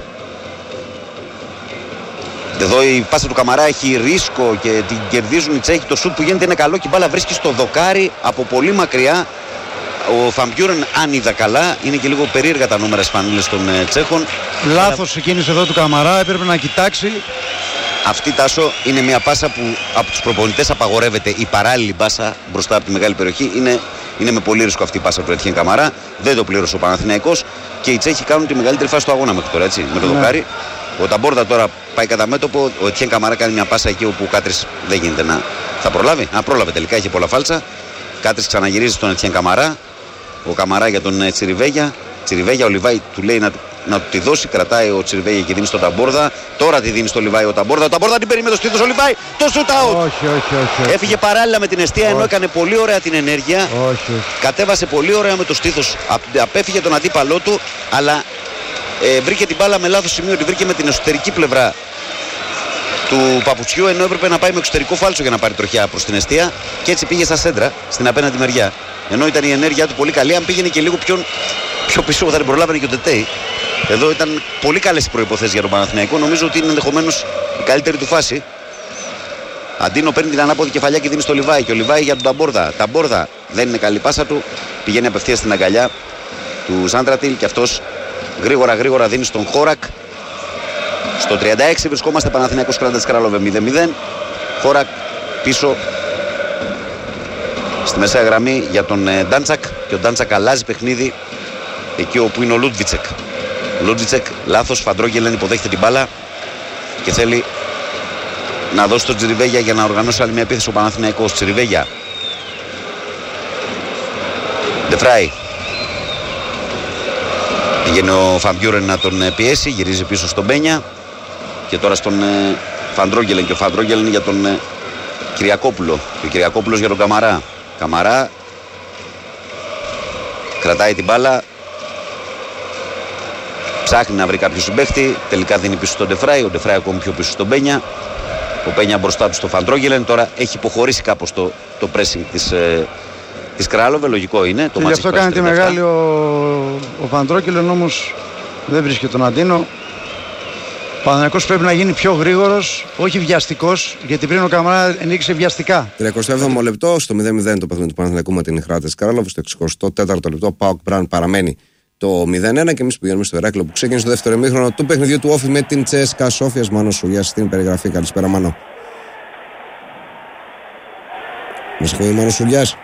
Εδώ η πάσα του Καμαρά έχει ρίσκο και την κερδίζουν οι Τσέχοι. Το σουτ που γίνεται είναι καλό και η μπάλα βρίσκει στο δοκάρι από πολύ μακριά. Ο Φαμπιούρεν, αν είδα καλά, είναι και λίγο περίεργα τα νούμερα στις φανίλες των ε, Τσέχων. Λάθος η κίνηση εδώ του Καμαρά, έπρεπε να κοιτάξει. Αυτή, Τάσο, είναι μια πάσα που από τους προπονητές απαγορεύεται. Η παράλληλη πάσα μπροστά από τη μεγάλη περιοχή είναι, είναι με πολύ ρίσκο αυτή η πάσα του Ετιέν Καμαρά. Δεν το πλήρωσε ο Παναθηναϊκός και οι Τσέχοι κάνουν τη μεγαλύτερη φάση του αγώνα μέχρι τώρα, έτσι, με το ναι. δοκάρι. Ο Ταμπόρδα τώρα πάει κατά μέτωπο. Ο Ετιέν Καμαρά κάνει μια πάσα εκεί όπου ο Κάτρης δεν γίνεται να. Θα προλάβει. Α, πρόλαβε τελικά, είχε πολλά φάλτσα. Κάτρης ξαναγυρίζει στον Ετιέν Καμαρά. Ο Καμαρά για τον Τσιριβέγια. Τσιριβέγια, ο Λιβάη του λέει να, να του τη δώσει. Κρατάει ο Τσιριβέγια και δίνει στον Ταμπόρδα. Τώρα τη δίνει στο Λιβάη ο Ταμπόρδα. Ο Ταμπόρδα την παίρνει με το στήθος. Ο Λιβάη το shoot out. Όχι, όχι, όχι, όχι. Έφυγε παράλληλα με την εστία ενώ έκανε πολύ ωραία την ενέργεια. Όχι, όχι. Κατέβασε πολύ ωραία με το στήθος. Απέφυγε τον αντίπαλό του, αλλά ε, βρήκε την μπάλα με λάθος σημείο. Τη βρήκε με την εσωτερική πλευρά του παπουτσιού, ενώ έπρεπε να πάει με εξωτερικό φάλτσο για να πάρει τροχιά προς την εστία. Και έτσι πήγε στα σέντρα, στην απέναντι μεριά. Ενώ ήταν η ενέργειά του πολύ καλή, αν πήγαινε και λίγο πιο, πιο πίσω θα την προλάβαινε και ο Τετέι. Εδώ ήταν πολύ καλές οι προϋποθέσεις για τον Παναθηναϊκό. Νομίζω ότι είναι ενδεχομένως η καλύτερη του φάση. Αντίνο παίρνει την ανάποδη κεφαλιά και δίνει στο Λιβάη. Και ο Λιβάη για τον Ταμπόρδα. Ταμπόρδα δεν είναι καλή πάσα του. Πηγαίνει απευθείας στην αγκαλιά του Ζάντρατιλ και αυτός γρήγορα γρήγορα δίνει στον Χόρακ. Στο τριάντα έξι βρισκόμαστε, Παναθηναϊκός Κράντας Κράλοβε μηδέν μηδέν. Χόρακ πίσω στη μεσαία γραμμή για τον ε, Ντάντσακ και ο Ντάντσακ αλλάζει παιχνίδι εκεί όπου είναι ο Λούντβιτσεκ. Λούντβιτσεκ λάθος, Φαντρόγγελεν υποδέχεται την μπάλα και θέλει να δώσει τον Τσιριβέγια για να οργανώσει άλλη μια επίθεση ο Παναθηναϊκός. Τσιριβέγια. Ντεφράι. Πηγαίνει ο Φαμπιούρεν να τον πιέσει, γυρίζει πίσω στον Μπένια και τώρα στον ε, Φαντρόγγελεν και ο Φαντρόγγελεν για τον ε, Κυριακόπουλο και ο Κυριακόπουλος για τον Καμαρά. Καμαρά κρατάει την μπάλα, ψάχνει να βρει κάποιο συμπαίχτη, τελικά δίνει πίσω στον Ντεφράι, ο Ντεφράι ακόμη πιο πίσω στον Μπένια, ο Μπένια μπροστά του στο Φαντρόγγελεν. Τώρα έχει υποχωρήσει κάπως το, το pressing της, ε, της Κράλοβε, λογικό είναι. Και γι' αυτό κάνει τη μεγάλη ο, ο Φαντρόγγελεν, όμως δεν βρίσκει τον Αντίνο. Ο Παναθηναϊκός πρέπει να γίνει πιο γρήγορος, όχι βιαστικός, γιατί πριν ο Καμαρά ενίκησε βιαστικά. τριακοστό έβδομο λεπτό, στο μηδέν μηδέν το παιχνίδι του Παναθηναϊκού με την Χράτες Κράλοβε. Στο εξηκοστό τέταρτο λεπτό, Πάοκ Μπραν παραμένει το μηδέν ένα και εμείς πηγαίνουμε στο Ηράκλειο που ξεκίνησε το δεύτερο ημίχρονο του παιχνιδιού του Όφη με την Τσέσκα Σόφιας. Μάνο Σουλιάς στην περιγραφή. Καλησπέρα, Μάνο. Μας ακούει ο Μάνο Σουλιάς.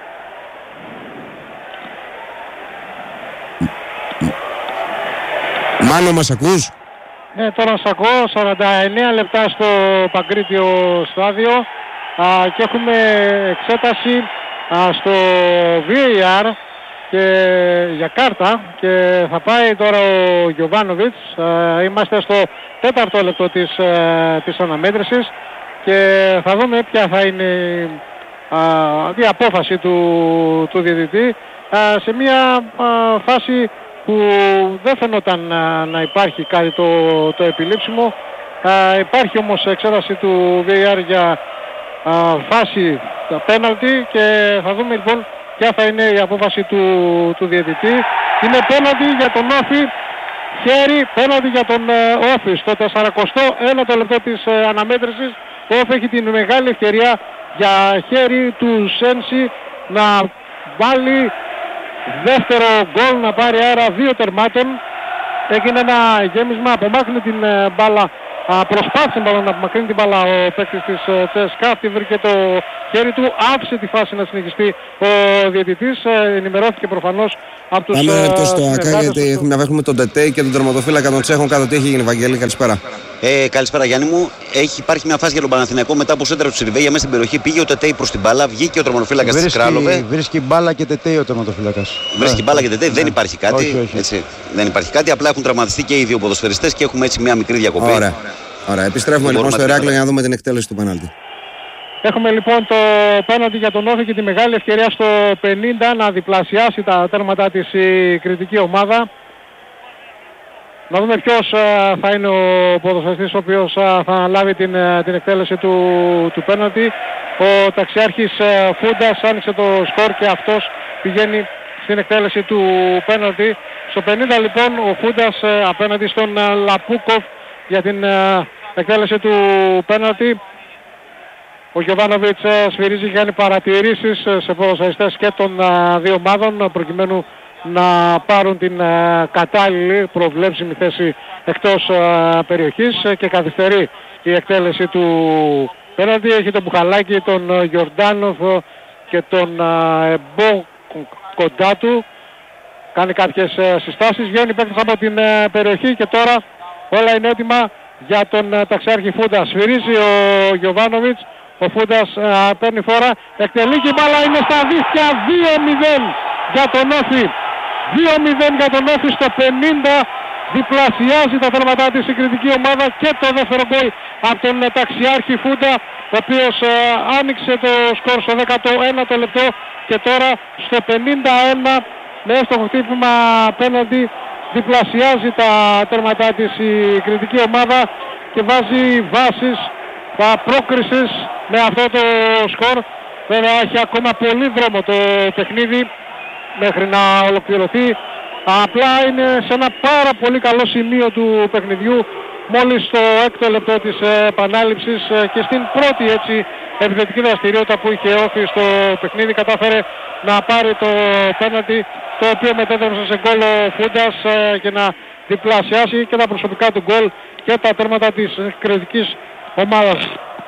Μάνο, μας ακούς? Ναι, τώρα σας ακούω. σαράντα εννέα λεπτά στο Παγκρίτιο στάδιο α, και έχουμε εξέταση α, στο βι έι αρ και για κάρτα και θα πάει τώρα ο Γιοβάνοβιτς. Είμαστε στο τέταρτο λεπτό της, α, της αναμέτρησης και θα δούμε ποια θα είναι α, η απόφαση του, του διαιτητή α, σε μια α, φάση που δεν φαινόταν να, να υπάρχει κάτι το, το επιλήψιμο. Α, υπάρχει όμως εξέταση του βι έι αρ για α, φάση πέναλτι και θα δούμε λοιπόν ποια θα είναι η απόφαση του, του διαιτητή. Είναι πέναλτι για τον Όφη, χέρι, πέναντι για τον Όφη. Στο σαρανταοκτώ ένατο λεπτό της αναμέτρησης ο Όφη έχει την μεγάλη ευκαιρία για χέρι του Σένση να βάλει δεύτερο γκολ, να πάρει αέρα δύο τερμάτων. Έγινε ένα γέμισμα, απομάκρυνε την μπάλα, προσπάθησε να απομακρύνει την μπάλα ο παίκτης της ΤΣΣΚΑ, αυτή βρήκε το χέρι του, άφησε τη φάση να συνεχιστεί ο διαιτητής, ενημερώθηκε προφανώς από τους συνεργάτες. Πάμε στο ΑΚΑ γιατί του... έχουμε τον Τετέι και τον τερματοφύλακα των Τσέχων κάτω. Τι έχει γίνει, Βαγγέλη, καλησπέρα. Ε, καλησπέρα Γιάννη μου. Έχει, υπάρχει μια φάση για τον Παναθηναϊκό μετά που σέντρα του Σιρβέγια μέσα στην περιοχή. Πήγε ο Τετέι προς την μπάλα, βγήκε ο τερματοφύλακας της Κράλοβε. Βρίσκει μπάλα και Τετέι ο τερματοφύλακας. Βρίσκει μπάλα και Τετέι, ναι. δεν υπάρχει κάτι. Όχι, όχι. Έτσι, δεν υπάρχει κάτι. Απλά έχουν τραυματιστεί και οι δύο ποδοσφαιριστές και έχουμε έτσι μια μικρή διακοπή. Ωραία. Ωραία. Επιστρέφουμε λοιπόν στο Ηράκλειο για να δούμε την εκτέλεση του πέναλτι. Έχουμε λοιπόν το πέναλτι για τον Όφη και τη μεγάλη ευκαιρία στο πενήντα να διπλασιάσει τα τέρματά της η κριτική ομάδα. Να δούμε ποιος θα είναι ο ποδοσφαιριστής ο οποίος θα αναλάβει την, την εκτέλεση του, του πέναλτι. Ο ταξιάρχης Φούντας άνοιξε το σκορ και αυτός πηγαίνει στην εκτέλεση του πέναλτι. Στο πενήντα λοιπόν ο Φούντας απέναντι στον Λαπούκοφ για την εκτέλεση του πέναλτι. Ο Γιωβάνοβιτς σφυρίζει και κάνει παρατηρήσεις σε ποδοσφαιριστές και των δύο ομάδων προκειμένου να πάρουν την κατάλληλη προβλέψιμη θέση εκτός περιοχής και καθυστερεί η εκτέλεση του πέναλτι. Έχει τον Μπουχαλάκη, τον Γιορντάνοφ και τον Εμπό κοντά του. Κάνει κάποιες συστάσεις, βγαίνει παίκτης από την περιοχή και τώρα όλα είναι έτοιμα για τον ταξιάρχη Φούντα. Σφυρίζει ο Γιωβάνοβιτς, ο Φούντας α, παίρνει φόρα, εκτελεί και η μπάλα είναι στα δίχτυα. Δύο μηδέν για τον Όφη. Δύο μηδέν για τον Όφη στο πενήντα. Διπλασιάζει τα τέρματά της η κριτική ομάδα και το δεύτερο γκολ από τον ταξιάρχη Φούντα, ο οποίος α, άνοιξε το σκορ στο δέκατο ένατο λεπτό και τώρα στο πενήντα ένα με έστοχο χτύπημα απέναντι διπλασιάζει τα τέρματά της η κριτική ομάδα και βάζει βάσεις πρόκρισης με αυτό το σκορ. Βέβαια έχει ακόμα πολύ δρόμο το παιχνίδι μέχρι να ολοκληρωθεί. Απλά είναι σε ένα πάρα πολύ καλό σημείο του παιχνιδιού, μόλις στο έκτο λεπτό της επανάληψης και στην πρώτη έτσι επιθετική δραστηριότητα που είχε Όφη στο παιχνίδι κατάφερε να πάρει το πέναλτι, το οποίο μετέτρεψε σε γκολ ο Φούντας και να διπλασιάσει και τα προσωπικά του γκολ και τα τέρματα της κριτικής ομάδας.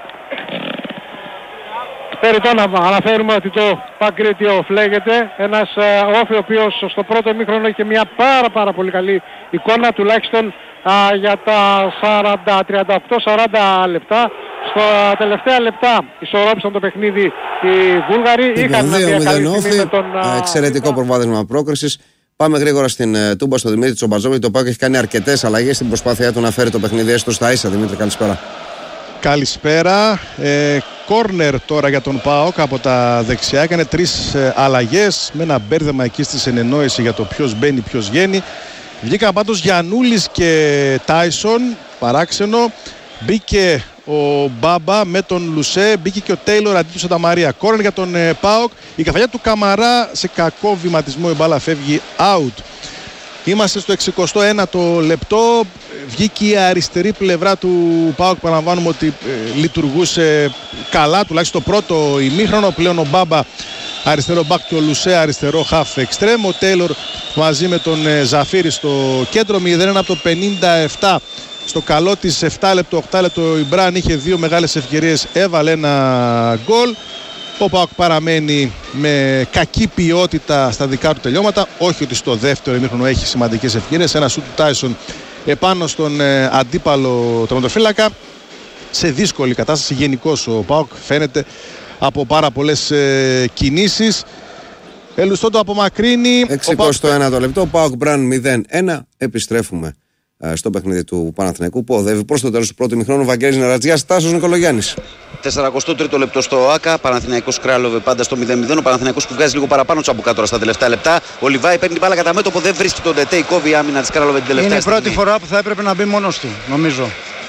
Περιττό να αναφέρουμε ότι το Παγκρίτιο φλέγεται, ένας Όφη ο οποίος στο πρώτο ημίχρονο είχε μια πάρα πάρα πολύ καλή εικόνα, τουλάχιστον α, για τα σαράντα, τριάντα οκτώ σαράντα λεπτά. Στα τελευταία λεπτά ισορρόπησαν το παιχνίδι οι Βούλγαροι. Είχαν μια καλή στιγμή με τον... Εξαιρετικό προβάδισμα πρόκρισης. Πάμε γρήγορα στην uh, Τούμπα, στο Δημήτρη Τσομπαζόβη, το οποίο έχει κάνει αρκετές αλλαγές στην προσπάθειά του να φέρει το παιχνίδι έστω στα ίσα. Δημήτρη, καλησπέρα. Καλησπέρα. Ε, κόρνερ τώρα για τον ΠΑΟΚ από τα δεξιά. Έκανε τρεις ε, αλλαγές με ένα μπέρδεμα εκεί στη συνεννόηση για το ποιος μπαίνει, ποιος βγαίνει. Βγήκαν πάντως Γιαννούλης και Τάισον, παράξενο. Μπήκε ο Μπάμπα με τον Λουσέ, μπήκε και ο Τέιλορ αντί του Σανταμαρία. Κόρνερ για τον ε, ΠΑΟΚ. Η καφαλιά του Καμαρά σε κακό βηματισμό, η μπάλα φεύγει out. Είμαστε στο εξηκοστό ένατο λεπτό. Βγήκε η αριστερή πλευρά του ΠΑΟΚ. Παραλαμβάνουμε ότι ε, λειτουργούσε καλά, τουλάχιστον το πρώτο ημίχρονο. Πλέον ο Μπάμπα αριστερό μπακ και ο Λουσέ αριστερό half extreme. Ο Τέιλορ μαζί με τον ε, Ζαφίρι στο κέντρο. μηδέν ένα από το πενήντα επτά. Στο καλό της επτά λεπτό, οκτώ λεπτό η Μπραν είχε δύο μεγάλες ευκαιρίες, έβαλε ένα γκολ. Ο ΠΑΟΚ παραμένει με κακή ποιότητα στα δικά του τελειώματα. Όχι ότι στο δεύτερο ημίχρονο έχει σημαντικές ευκαιρίες. Ένα σουτ του Τάισον επάνω στον ε, αντίπαλο τερματοφύλακα. Σε δύσκολη κατάσταση γενικώς ο ΠΑΟΚ φαίνεται από πάρα πολλές ε, κινήσεις. Ελουστό το απομακρύνει. εξηκοστό ένατο λεπτό, ΠΑΟΚ Μπραν μηδέν ένα. Επιστρέφουμε στο παιχνίδι του Παναθηναϊκού που οδεύει προς το τέλος του πρώτου ημιχρόνου. Βαγγέλης Νερατζιάς, Τάσος Νικολογιάννης. σαράντα τρίτο λεπτό στο ΆΚΑ. Παναθηναϊκός Κράλοβε πάντα στο μηδέν μηδέν. Ο Παναθηναϊκός που βγάζει λίγο παραπάνω τσαμπουκά τώρα στα τελευταία λεπτά. Ο Λιβάη παίρνει την μπάλα κατά μέτωπο, δεν βρίσκει τον Τετέι. Κόβει η άμυνα της Κράλοβε την τελευταία στιγμή. Είναι η πρώτη στιγμή. φορά που θα έπρεπε να μπει μόνος του, νομίζω.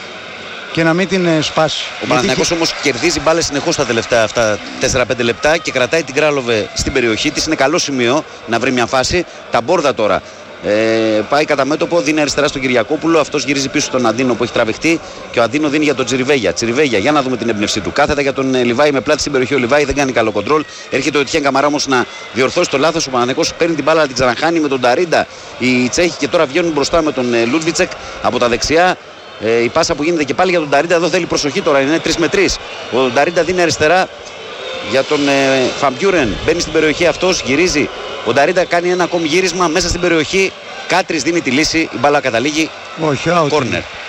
Και να μην την ε, σπάσει. Ο Παναθηναϊκός είχε... όμως κερδίζει μπάλες συνεχώς τα τελευταία αυτά τέσσερα πέντε λεπτά και κρατάει την Κράλοβε στην περιοχή της. Είναι καλό σημείο να βρει μια φάση. Τα Μπόρδα τώρα Ε, πάει κατά μέτωπο, δίνει αριστερά στον Κυριακόπουλο. Αυτός γυρίζει πίσω στον Αντίνο που έχει τραβηχτεί. Και ο Αντίνο δίνει για τον Τσιριβέγια. Τσιριβέγια, για να δούμε την έμπνευσή του. Κάθετα για τον ε, Λιβάη με πλάτη στην περιοχή. Ο Λιβάη δεν κάνει καλό κοντρόλ. Έρχεται ο Ετιέν Καμαρά όμως να διορθώσει το λάθος. Ο Παναθηναϊκός παίρνει την μπάλα να την ξαναχάνει με τον Ταρίντα. Οι Τσέχοι και τώρα βγαίνουν μπροστά με τον ε, Λούντβιτσεκ από τα δεξιά. Ε, η πάσα που γίνεται και πάλι για τον Ταρίντα εδώ θέλει προσοχή τώρα. Είναι τρία με τρία. Ο Ταρίντα δίνει αριστερά για τον ε, Φαμπιούρεν. Μπαίνει στην περιοχή αυτός, γυρίζει. Ο Ταρίντα κάνει ένα ακόμη γύρισμα μέσα στην περιοχή. Κάτρις δίνει τη λύση. Η μπάλα καταλήγει. Όχι, out. Κόρνερ.